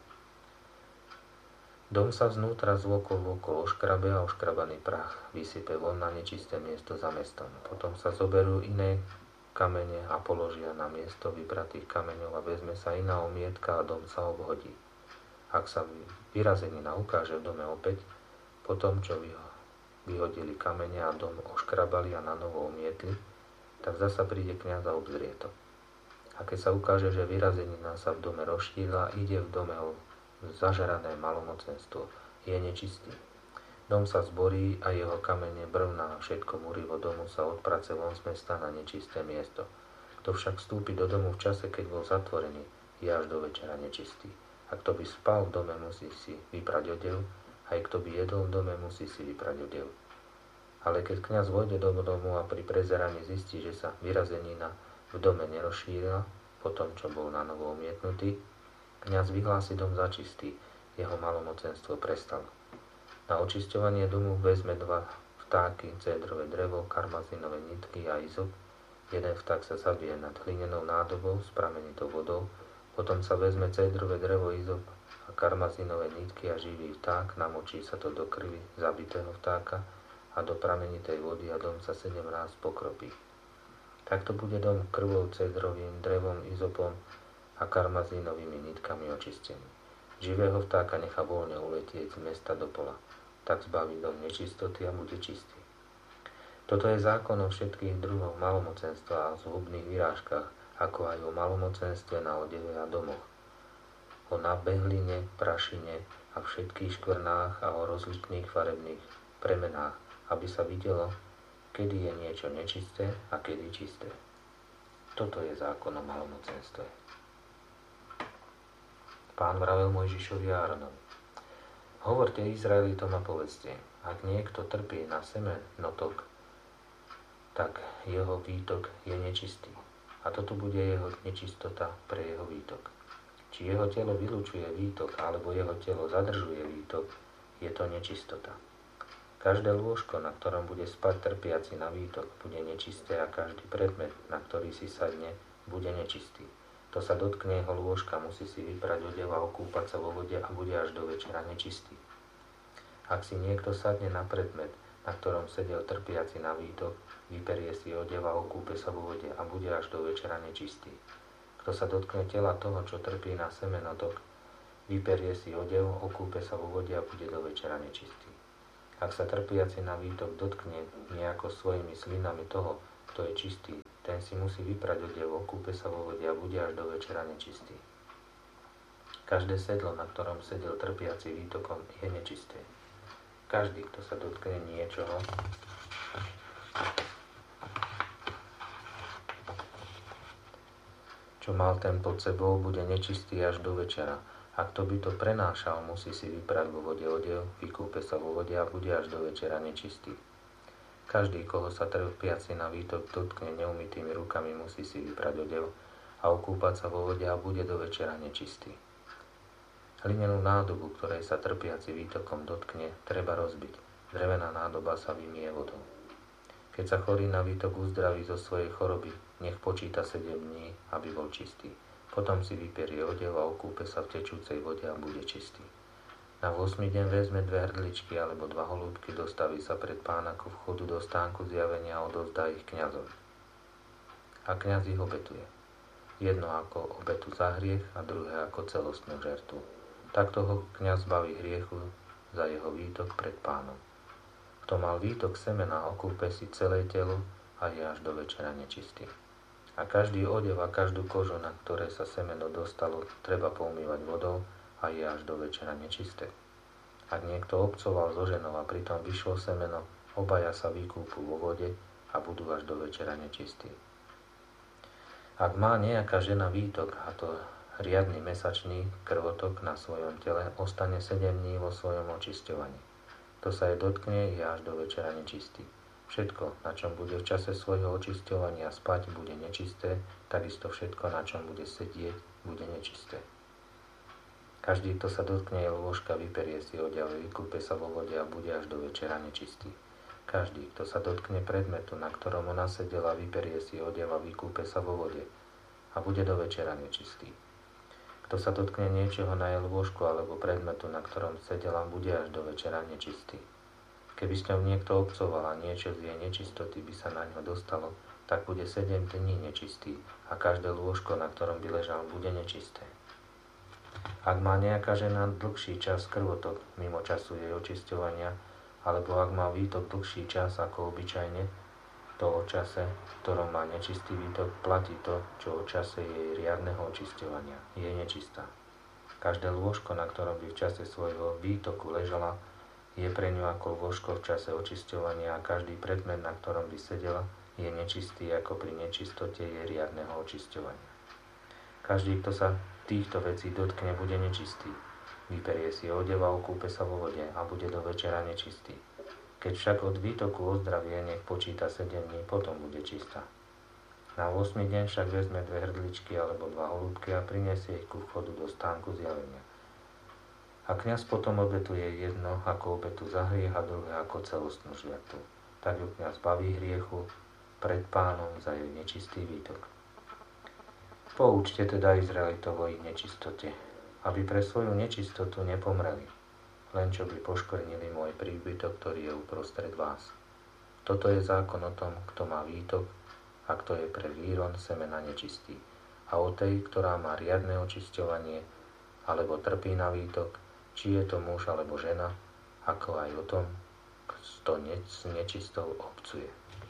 Dom sa vznútra zvokol vokol oškrabe a oškrabaný prach vysype von na nečisté miesto za mestom. Potom sa zoberú iné kamene a položia na miesto vybratých kameňov a vezme sa iná omietka a dom sa obhodí. Ak sa vyrazenina ukáže v dome opäť, po tom, čo vyhodili kamene a dom oškrabali a na novo omietli, tak zasa príde kňaz a obzrie to. A keď sa ukáže, že vyrazenina sa v dome rozšírila, ide v dome o zažerané malomocenstvo, je nečistý. Dom sa zborí a jeho kamene, brvná a všetko múrivo domu sa odprace von z mesta na nečisté miesto. Kto však vstúpi do domu v čase, keď bol zatvorený, je až do večera nečistý. A kto by spal v dome, musí si vyprať odev, aj kto by jedol v dome, musí si vyprať odev. Ale keď kňaz vojde do domu a pri prezeraní zistí, že sa vyrazenina v dome nerozšírila, po tom, čo bol na novo umietnutý, kňaz vyhlási dom za čistý, jeho malomocenstvo prestalo. Na očisťovanie domu vezme dva vtáky, cédrové drevo, karmazinové nitky a izop. Jeden vták sa zabije nad hlinenou nádobou s pramenitou vodou, potom sa vezme cédrové drevo, izop a karmazinové nitky a živý vták, namočí sa to do krvi zabitého vtáka a do pramenitej vody a dom sa sedem ráz pokropí. Takto bude dom krvou, cédrovým drevom, izopom a karmazínovými nitkami očistený. Živého vtáka nechá voľne uletieť z mesta do pola. Tak zbaví dom nečistoty a bude čistý. Toto je zákon o všetkých druhoch malomocenstva a zhubných vyrážkach, ako aj o malomocenstve na odeve a domoch, o nabehline, prašine a všetkých škvrnách a o rozličných farebných premenách, aby sa videlo, kedy je niečo nečisté a kedy čisté. Toto je zákon o malomocenstve. Pán vravel Mojžišovi a Áronovi: Hovorte Izraelitom a povedzte, ak niekto trpí na semenotok, tak jeho výtok je nečistý. A toto bude jeho nečistota pre jeho výtok. Či jeho telo vylučuje výtok, alebo jeho telo zadržuje výtok, je to nečistota. Každé lôžko, na ktorom bude spať trpiaci na výtok, bude nečisté a každý predmet, na ktorý si sadne, bude nečistý. To sa dotkne jeho lôžka, musí si vyprať odev a okúpať sa vo vode a bude až do večera nečistý. Ak si niekto sadne na predmet, na ktorom sedel trpiaci na výtok, vyperie si odev a okúpe sa vo vode a bude až do večera nečistý. Kto sa dotkne tela toho, čo trpí na semenotok, vyperie si odev, okúpe sa vo vode a bude do večera nečistý. Ak sa trpiaci na výtok dotkne nejako svojimi slinami toho, kto je čistý, ten si musí vyprať odev, okúpe sa vo vode a bude až do večera nečistý. Každé sedlo, na ktorom sedel trpiaci výtokom, je nečisté. Každý, kto sa dotkne niečoho, čo mal ten pod sebou, bude nečistý až do večera. A kto by to prenášal, musí si vyprať vo vode odev, vykúpe sa vo vode a bude až do večera nečistý. Každý, koho sa trpiaci na výtok dotkne neumytými rukami, musí si vyprať odev a okúpať sa vo vode a bude do večera nečistý. Hlinenú nádobu, ktorej sa trpiaci výtokom dotkne, treba rozbiť. Drevená nádoba sa vymie vodou. Keď sa chorý na výtok uzdraví zo svojej choroby, nech počíta sedem dní, aby bol čistý. Potom si vyperie odev a okúpe sa v tečúcej vode a bude čistý. Na ôsmy deň vezme dve hrdličky alebo dva holúbky, dostaví sa pred pána ku vchodu do stánku zjavenia a odovzdá ich kňazovi. A kňaz ich obetuje. Jedno ako obetu za hriech a druhé ako celostnú žertvu. Takto ho kňaz baví hriechu za jeho výtok pred pánom. Kto mal výtok semena, okúpe si celé telo a je až do večera nečistý. A každý odev a každú kožu, na ktoré sa semeno dostalo, treba poumývať vodou a je až do večera nečisté. Ak niekto obcoval so ženou a pritom vyšlo semeno, obaja sa vykúpu vo vode a budú až do večera nečistí. Ak má nejaká žena výtok, a to riadny mesačný krvotok na svojom tele, ostane sedem dní vo svojom očisťovaní. Kto sa jej dotkne, je až do večera nečistý. Všetko, na čom bude v čase svojho očisťovania spať, bude nečisté, takisto všetko, na čom bude sedieť, bude nečisté. Každý, kto sa dotkne jej lôžka, vyperie si odev, vykúpe sa vo vode a bude až do večera nečistý. Každý, kto sa dotkne predmetu, na ktorom ona sedela, vyperie si odev a vykúpe sa vo vode a bude do večera nečistý. Kto sa dotkne niečoho na jej lôžku alebo predmetu, na ktorom sedela, bude až do večera nečistý. Keby s ňou niekto obcoval a niečo z jej nečistoty by sa na ňo dostalo, tak bude sedem dní nečistý a každé lôžko, na ktorom by ležal, bude nečisté. Ak má nejaká žena dlhší čas krvotok mimo času jej očisťovania, alebo ak má výtok dlhší čas ako obyčajne, to o čase, v ktorom má nečistý výtok, platí to, čo o čase jej riadneho očisťovania. Je nečistá. Každé lôžko, na ktorom by v čase svojho výtoku ležala, je pre ňu ako lôžko v čase očisťovania a každý predmet, na ktorom by sedela, je nečistý ako pri nečistote jej riadneho očisťovania. Každý, kto sa týchto vecí dotkne, bude nečistý. Vyperie si odev a okúpe sa vo vode a bude do večera nečistý. Keď však od výtoku ozdravie, nech počíta sedem dní, potom bude čistá. Na ôsmy deň však vezme dve hrdličky alebo dva holúbky a prinesie ich ku vchodu do stánku zjavenia. A kňaz potom obetuje jedno ako obetu za hriech a druhé ako celostnú žľatvu. Tak ju kňaz baví hriechu pred pánom za jej nečistý výtok. Poučte teda Izraelitov o ich nečistote, aby pre svoju nečistotu nepomreli, len čo by poškvrnili môj príbytok, ktorý je uprostred vás. Toto je zákon o tom, kto má výtok a kto je pre výron semena nečistý. A o tej, ktorá má riadne očisťovanie, alebo trpí na výtok, či je to muž alebo žena, ako aj o tom, kto s nečistou obcuje.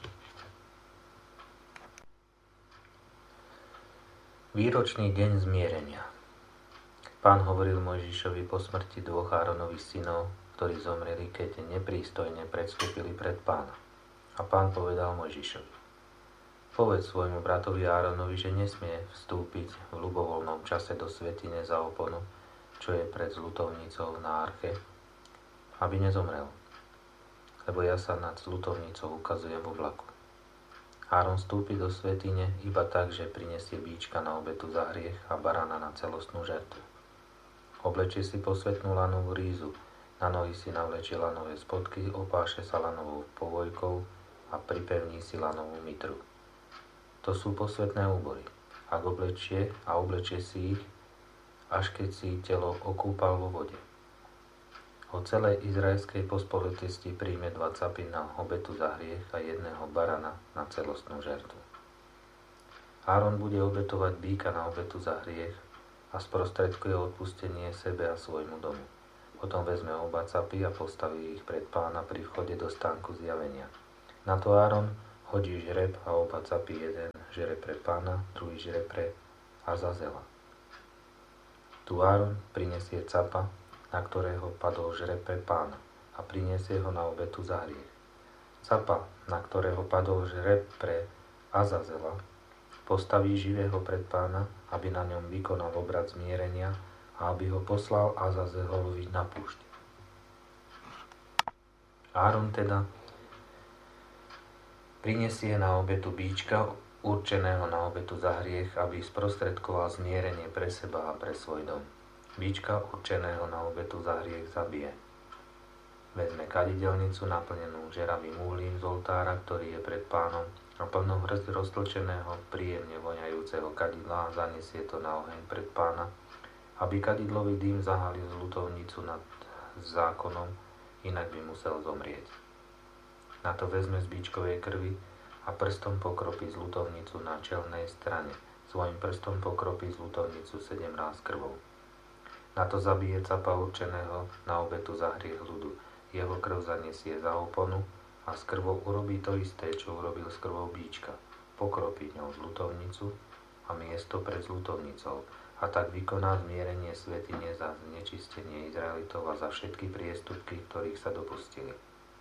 Výročný deň zmierenia. Pán hovoril Mojžišovi po smrti dvoch Áronových synov, ktorí zomreli, keď neprístojne predstúpili pred Pána. A Pán povedal Mojžišovi: Povedz svojmu bratovi Áronovi, že nesmie vstúpiť v ľubovoľnom čase do svätyne za oponu, čo je pred zľutovnicou na arche, aby nezomrel, lebo ja sa nad zľutovnicou ukazujem vo vlaku. Áron vstúpi do svätyne iba tak, že prinesie bíčka na obetu za hriech a barána na celostnú žertvu. Oblečie si posvätnú lanovú rízu, na nohy si navlečie lanové spodky, opáše sa lanovou povojkou a pripevní si lanovú mitru. To sú posvätné úbory. Ak oblečie a oblečie si ich, až keď si telo okúpal vo vode. Od celej izraelskej pospolitosti príjme dva capy na obetu za hriech a jedného barana na celostnú žertvu. Áron bude obetovať býka na obetu za hriech a sprostredkuje odpustenie sebe a svojmu domu. Potom vezme oba capy a postaví ich pred Pána pri vchode do stánku zjavenia. Na to Áron hodí žreb a oba capy, jeden žreb pre Pána, druhý žreb pre Azazela. Tu Áron prinesie capa, na ktorého padol žreb pre Pána, a prinesie ho na obetu za hriech. Capa, na ktorého padol žreb pre Azazela, postaví živého pred Pána, aby na ňom vykonal obrad zmierenia a aby ho poslal Azazelovi na púšť. Áron teda prinesie na obetu bíčka, určeného na obetu za hriech, aby sprostredkoval zmierenie pre seba a pre svoj dom. Bíčka určeného na obetu za hriech zabije. Vezme kadidelnicu naplnenú žeravým uhlím z oltára, ktorý je pred Pánom, a plnú hrst roztlčeného, príjemne voňajúceho kadidla a zanesie to na oheň pred Pána, aby kadidlový dým zahalil zľutovnicu nad zákonom, inak by musel zomrieť. Na to vezme z bíčkovej krvi a prstom pokropí zľutovnicu na čelnej strane. Svojim prstom pokropí zľutovnicu sedem ráz krvou. Na to zabije capa určeného na obetu za hriech ľudu. Jeho krv zanesie za oponu a s krvou urobí to isté, čo urobil s krvou bíčka. Pokropí ňou zľutovnicu a miesto pred zľutovnicou a tak vykoná zmierenie svätyne za znečistenie Izraelitov a za všetky priestupky, ktorých sa dopustili.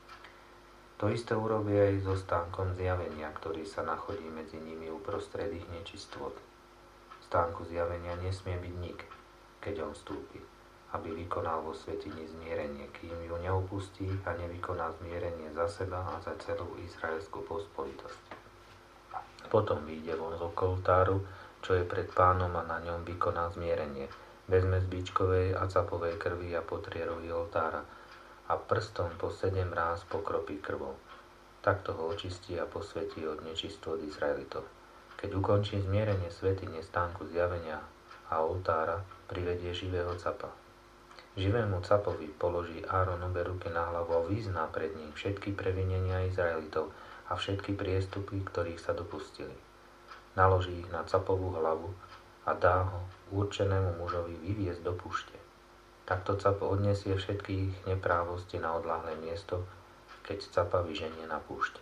To isté urobí aj so stánkom zjavenia, ktorý sa nachodí medzi nimi uprostred ich nečistôt. V stánku zjavenia nesmie byť nik, keď on vstúpi, aby vykonal vo svätyni zmierenie, kým ju neopustí a nevykoná zmierenie za seba a za celú izraelskú pospolitosť. Potom vyjde von z oltáru, čo je pred Pánom, a na ňom vykoná zmierenie. Vezme z bíčkovej a capovej krvi a potrie rohy oltára a prstom po sedem ráz pokropí krvou. Takto ho očistí a posvätí od nečistôt Izraelitov. Keď ukončí zmierenie svätyne, stánku zjavenia a oltára, privedie živého capa. Živému capovi položí Áron obe ruky na hlavu a vyzná pred ním všetky previnenia Izraelitov a všetky priestupy, ktorých sa dopustili. Naloží ich na capovú hlavu a dá ho určenému mužovi vyviesť do púšte. Takto cap odniesie všetky ich neprávosti na odľahlé miesto, keď capa vyženie na púšť.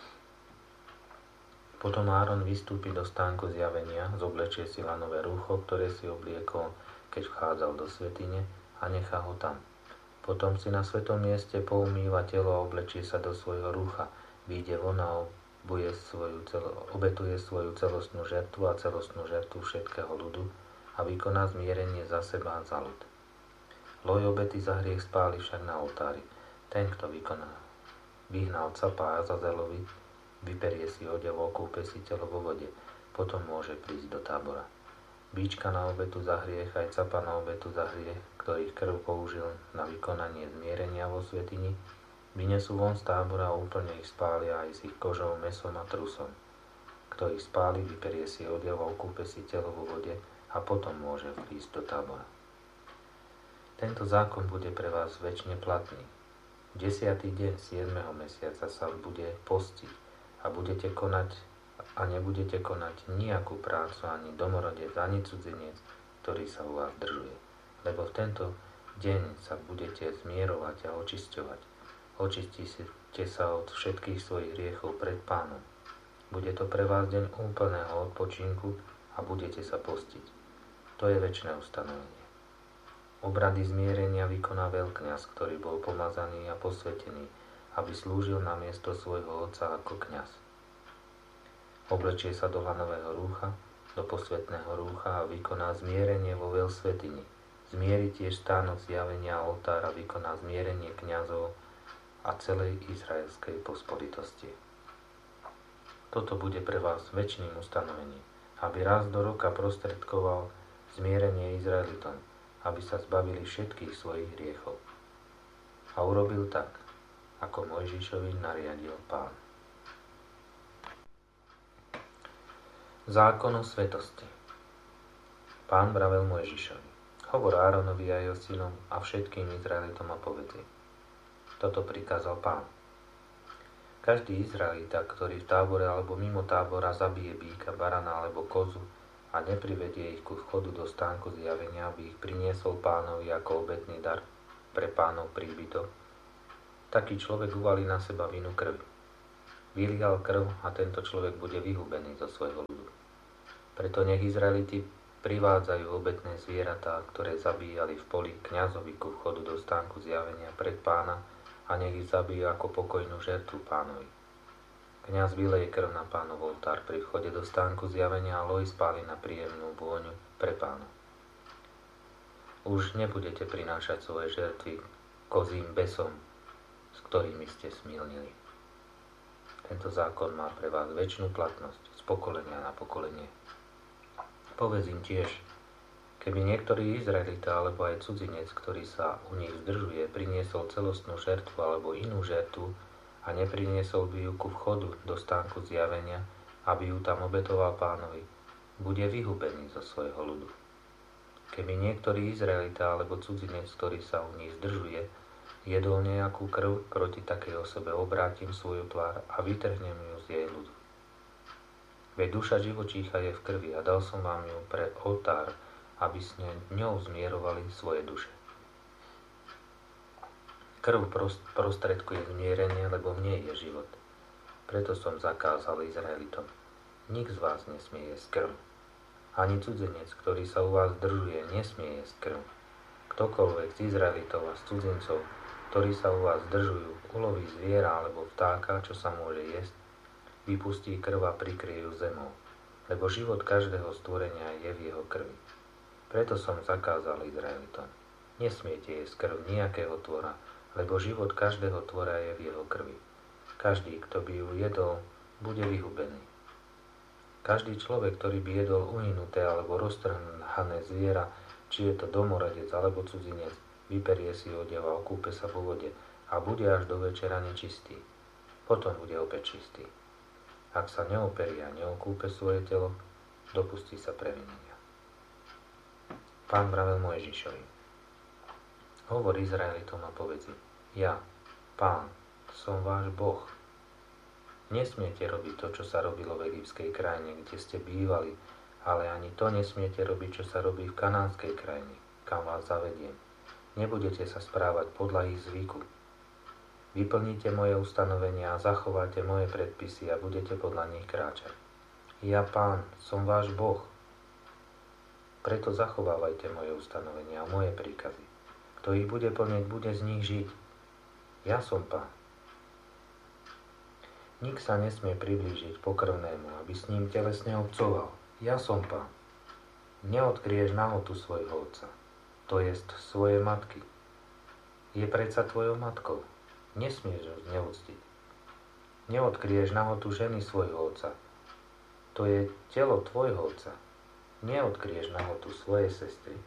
Potom Áron vystúpi do stánku zjavenia, zoblečie si lanové rúcho, ktoré si obliekol, keď vchádzal do svätyne, a nechá ho tam. Potom si na svetom mieste poumýva telo a oblečie sa do svojho rúcha, vyjde von a obuje svoju celo, obetuje svoju celostnú žertvu a celostnú žertvu všetkého ľudu a vykoná zmierenie za seba a za ľud. Loj obety za hriech spáli však na oltári. Ten, kto vykoná, vyhnal capa Azazelovi, vyperie si odev, okúpe si telo vo vode, potom môže prísť do tábora. Bíčka na obetu za hriech aj capa na obetu za hriech, ktorých krv použil na vykonanie zmierenia vo svätyni, vynesú von z tábora a úplne ich spália aj s ich kožou, mäsom a trusom. Kto ich spáli, vyperie si odev a okúpe si telo vo vode a potom môže prísť do tábora. Tento zákon bude pre vás večne platný. V desiatý deň siedmeho mesiaca sa bude postiť a budete konať a nebudete konať nejakú prácu, ani domorodec, ani cudzinec, ktorý sa u vás držuje. Lebo v tento deň sa budete zmierovať a očisťovať. Očistíte sa od všetkých svojich hriechov pred Pánom. Bude to pre vás deň úplného odpočinku a budete sa postiť. To je večné ustanovenie. Obrady zmierenia vykoná veľkňaz, ktorý bol pomazaný a posvätený, aby slúžil na miesto svojho otca ako kňaz. Oblečie sa do lanového rúcha, do posvätného rúcha a vykoná zmierenie vo veľsvätyni. Zmieri tiež stánok zjavenia a oltára, vykoná zmierenie kňazov a celej izraelskej pospolitosti. Toto bude pre vás večným ustanovením, aby raz do roka prostredkoval zmierenie Izraelitom, aby sa zbavili všetkých svojich hriechov. A urobil tak, ako Mojžišovi nariadil Pán. Zákon o svetosti. Pán vravel Mojžišovi: hovor Áronovi a jeho synom a všetkým Izraelitom a povedz: toto prikázal Pán. Každý Izraelita, ktorý v tábore alebo mimo tábora zabije býka, barana alebo kozu a neprivedie ich ku vchodu do stánku zjavenia, aby ich priniesol pánovi ako obetný dar pre pánov príbytok, taký človek uvalí na seba vinu krvi. Vylial krv a tento človek bude vyhubený zo svojho ľudu. Preto nech Izraeliti privádzajú obetné zvieratá, ktoré zabíjali v poli kňazovi ku vchodu do stánku zjavenia pred pána a nech ich zabijú ako pokojnú žertvu pánovi. Kňaz vyleje krv na pánov oltár pri vchode do stánku zjavenia a loj spáli na príjemnú vôňu pre pána. Už nebudete prinášať svoje žertvy kozím besom, s ktorými ste smilnili. Tento zákon má pre vás večnú platnosť z pokolenia na pokolenie. Povedz im tiež, keby niektorý Izraelita alebo aj cudzinec, ktorý sa u nich zdržuje, priniesol celostnú žertvu alebo inú žertvu a nepriniesol by ju ku vchodu do stánku zjavenia, aby ju tam obetoval pánovi, bude vyhubený zo svojho ľudu. Keby niektorý Izraelita alebo cudzinec, ktorý sa u nich zdržuje, jedol nejakú krv, proti takej osobe obrátim svoju tvár a vytrhnem ju z jej ľudu. Veď duša živočícha je v krvi a dal som vám ju pre oltár, aby s ňou zmierovali svoje duše. Krv prostredkuje zmierenie, lebo v nej je život. Preto som zakázal Izraelitom. Nik z vás nesmie jesť krv. Ani cudzinec, ktorý sa u vás zdržuje, nesmie jesť krv. Ktokoľvek z Izraelitov a z cudzincov, ktorí sa u vás zdržujú, uloví zviera alebo vtáka, čo sa môže jesť, vypustí krv a prikrie ju zemou, lebo život každého stvorenia je v jeho krvi. Preto som zakázal Izraelitom. Nesmiete jesť krv nejakého tvora, lebo život každého tvora je v jeho krvi. Každý, kto by ju jedol, bude vyhubený. Každý človek, ktorý by jedol uhynuté alebo roztrhané zviera, či je to domorodec alebo cudzinec, vyperie si odev a okúpe sa vo vode a bude až do večera nečistý. Potom bude opäť čistý. Ak sa neoperie a neokúpe svoje telo, dopustí sa previnenia. Pán vravel Mojžišovi: Hovor Izraelitom a povedz im: Ja, Pán, som váš Boh. Nesmiete robiť to, čo sa robilo v egyptskej krajine, kde ste bývali, ale ani to nesmiete robiť, čo sa robí v kanánskej krajine, kam vás zavediem. Nebudete sa správať podľa ich zvyku. Vyplníte moje ustanovenia a zachováte moje predpisy a budete podľa nich kráčať. Ja, Pán, som váš Boh. Preto zachovávajte moje ustanovenia a moje príkazy. Kto ich bude plniť, bude z nich žiť. Ja som Pán. Nik sa nesmie priblížiť pokrvnému, aby s ním telesne obcoval. Ja som Pán. Neodkryješ nahotu svojho otca, to jest svojej matky. Je predsa tvojou matkou. Nesmieš ho zneúctiť. Neodkryješ nahotu ženy svojho otca. To je telo tvojho otca. Neodkryješ nahotu svojej sestry,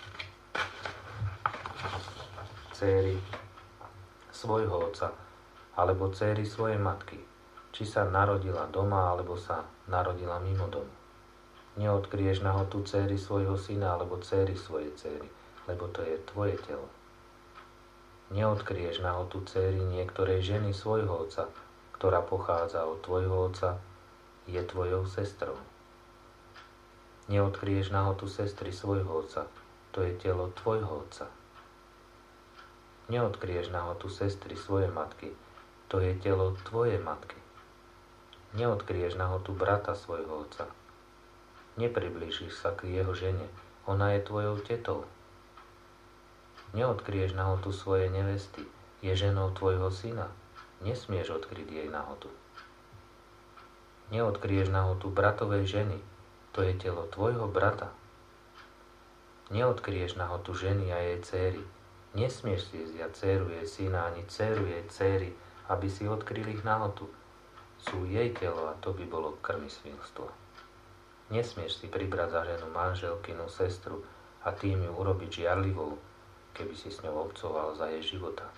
céry svojho otca, alebo céry svojej matky, či sa narodila doma, alebo sa narodila mimo domu. Neodkryješ nahotu céry svojho syna, alebo céry svojej céry, lebo to je tvoje telo. Neodkryješ nahotu céry niektorej ženy svojho otca, ktorá pochádza od tvojho otca, je tvojou sestrou. Neodkryješ nahotu sestry svojho otca, to je telo tvojho otca. Neodkryješ nahotu sestry svojej matky, to je telo tvojej matky. Neodkryješ nahotu brata svojho otca. Nepriblížiš sa k jeho žene, ona je tvojou tetou. Neodkryješ nahotu svojej nevesty, je ženou tvojho syna. Nesmieš odkryť jej nahotu. Neodkryješ nahotu bratovej ženy, to je telo tvojho brata. Neodkryješ nahotu ženy a jej céry. Nesmieš si vziať dcéru jej syna ani dcéru jej céry, aby si odkryl ich nahotu. Sú jej telo a to by bolo krvosvilstvo. Nesmieš si pribrať za ženu manželkinu sestru a tým ju urobiť žiarlivou, keby si s ňou obcoval za jej života.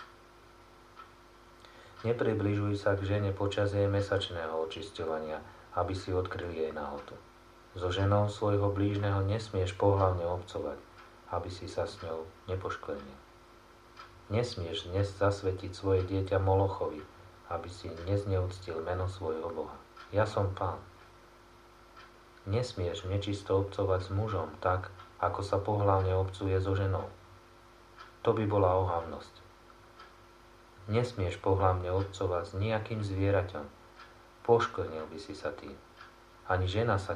Nepribližuj sa k žene počas jej mesačného očisťovania, aby si odkryl jej nahotu. So ženou svojho blížneho nesmieš pohlavne obcovať, aby si sa s ňou nepoškvrnil. Nesmieš dnes zasvetiť svoje dieťa Molochovi, aby si nezneúctil meno svojho Boha. Ja som Pán. Nesmieš nečisto obcovať s mužom tak, ako sa pohlavne obcuje so ženou. To by bola ohavnosť. Nesmieš pohlavne obcovať s nejakým zvieraťom. Poškvrnil by si sa tým. Ani žena sa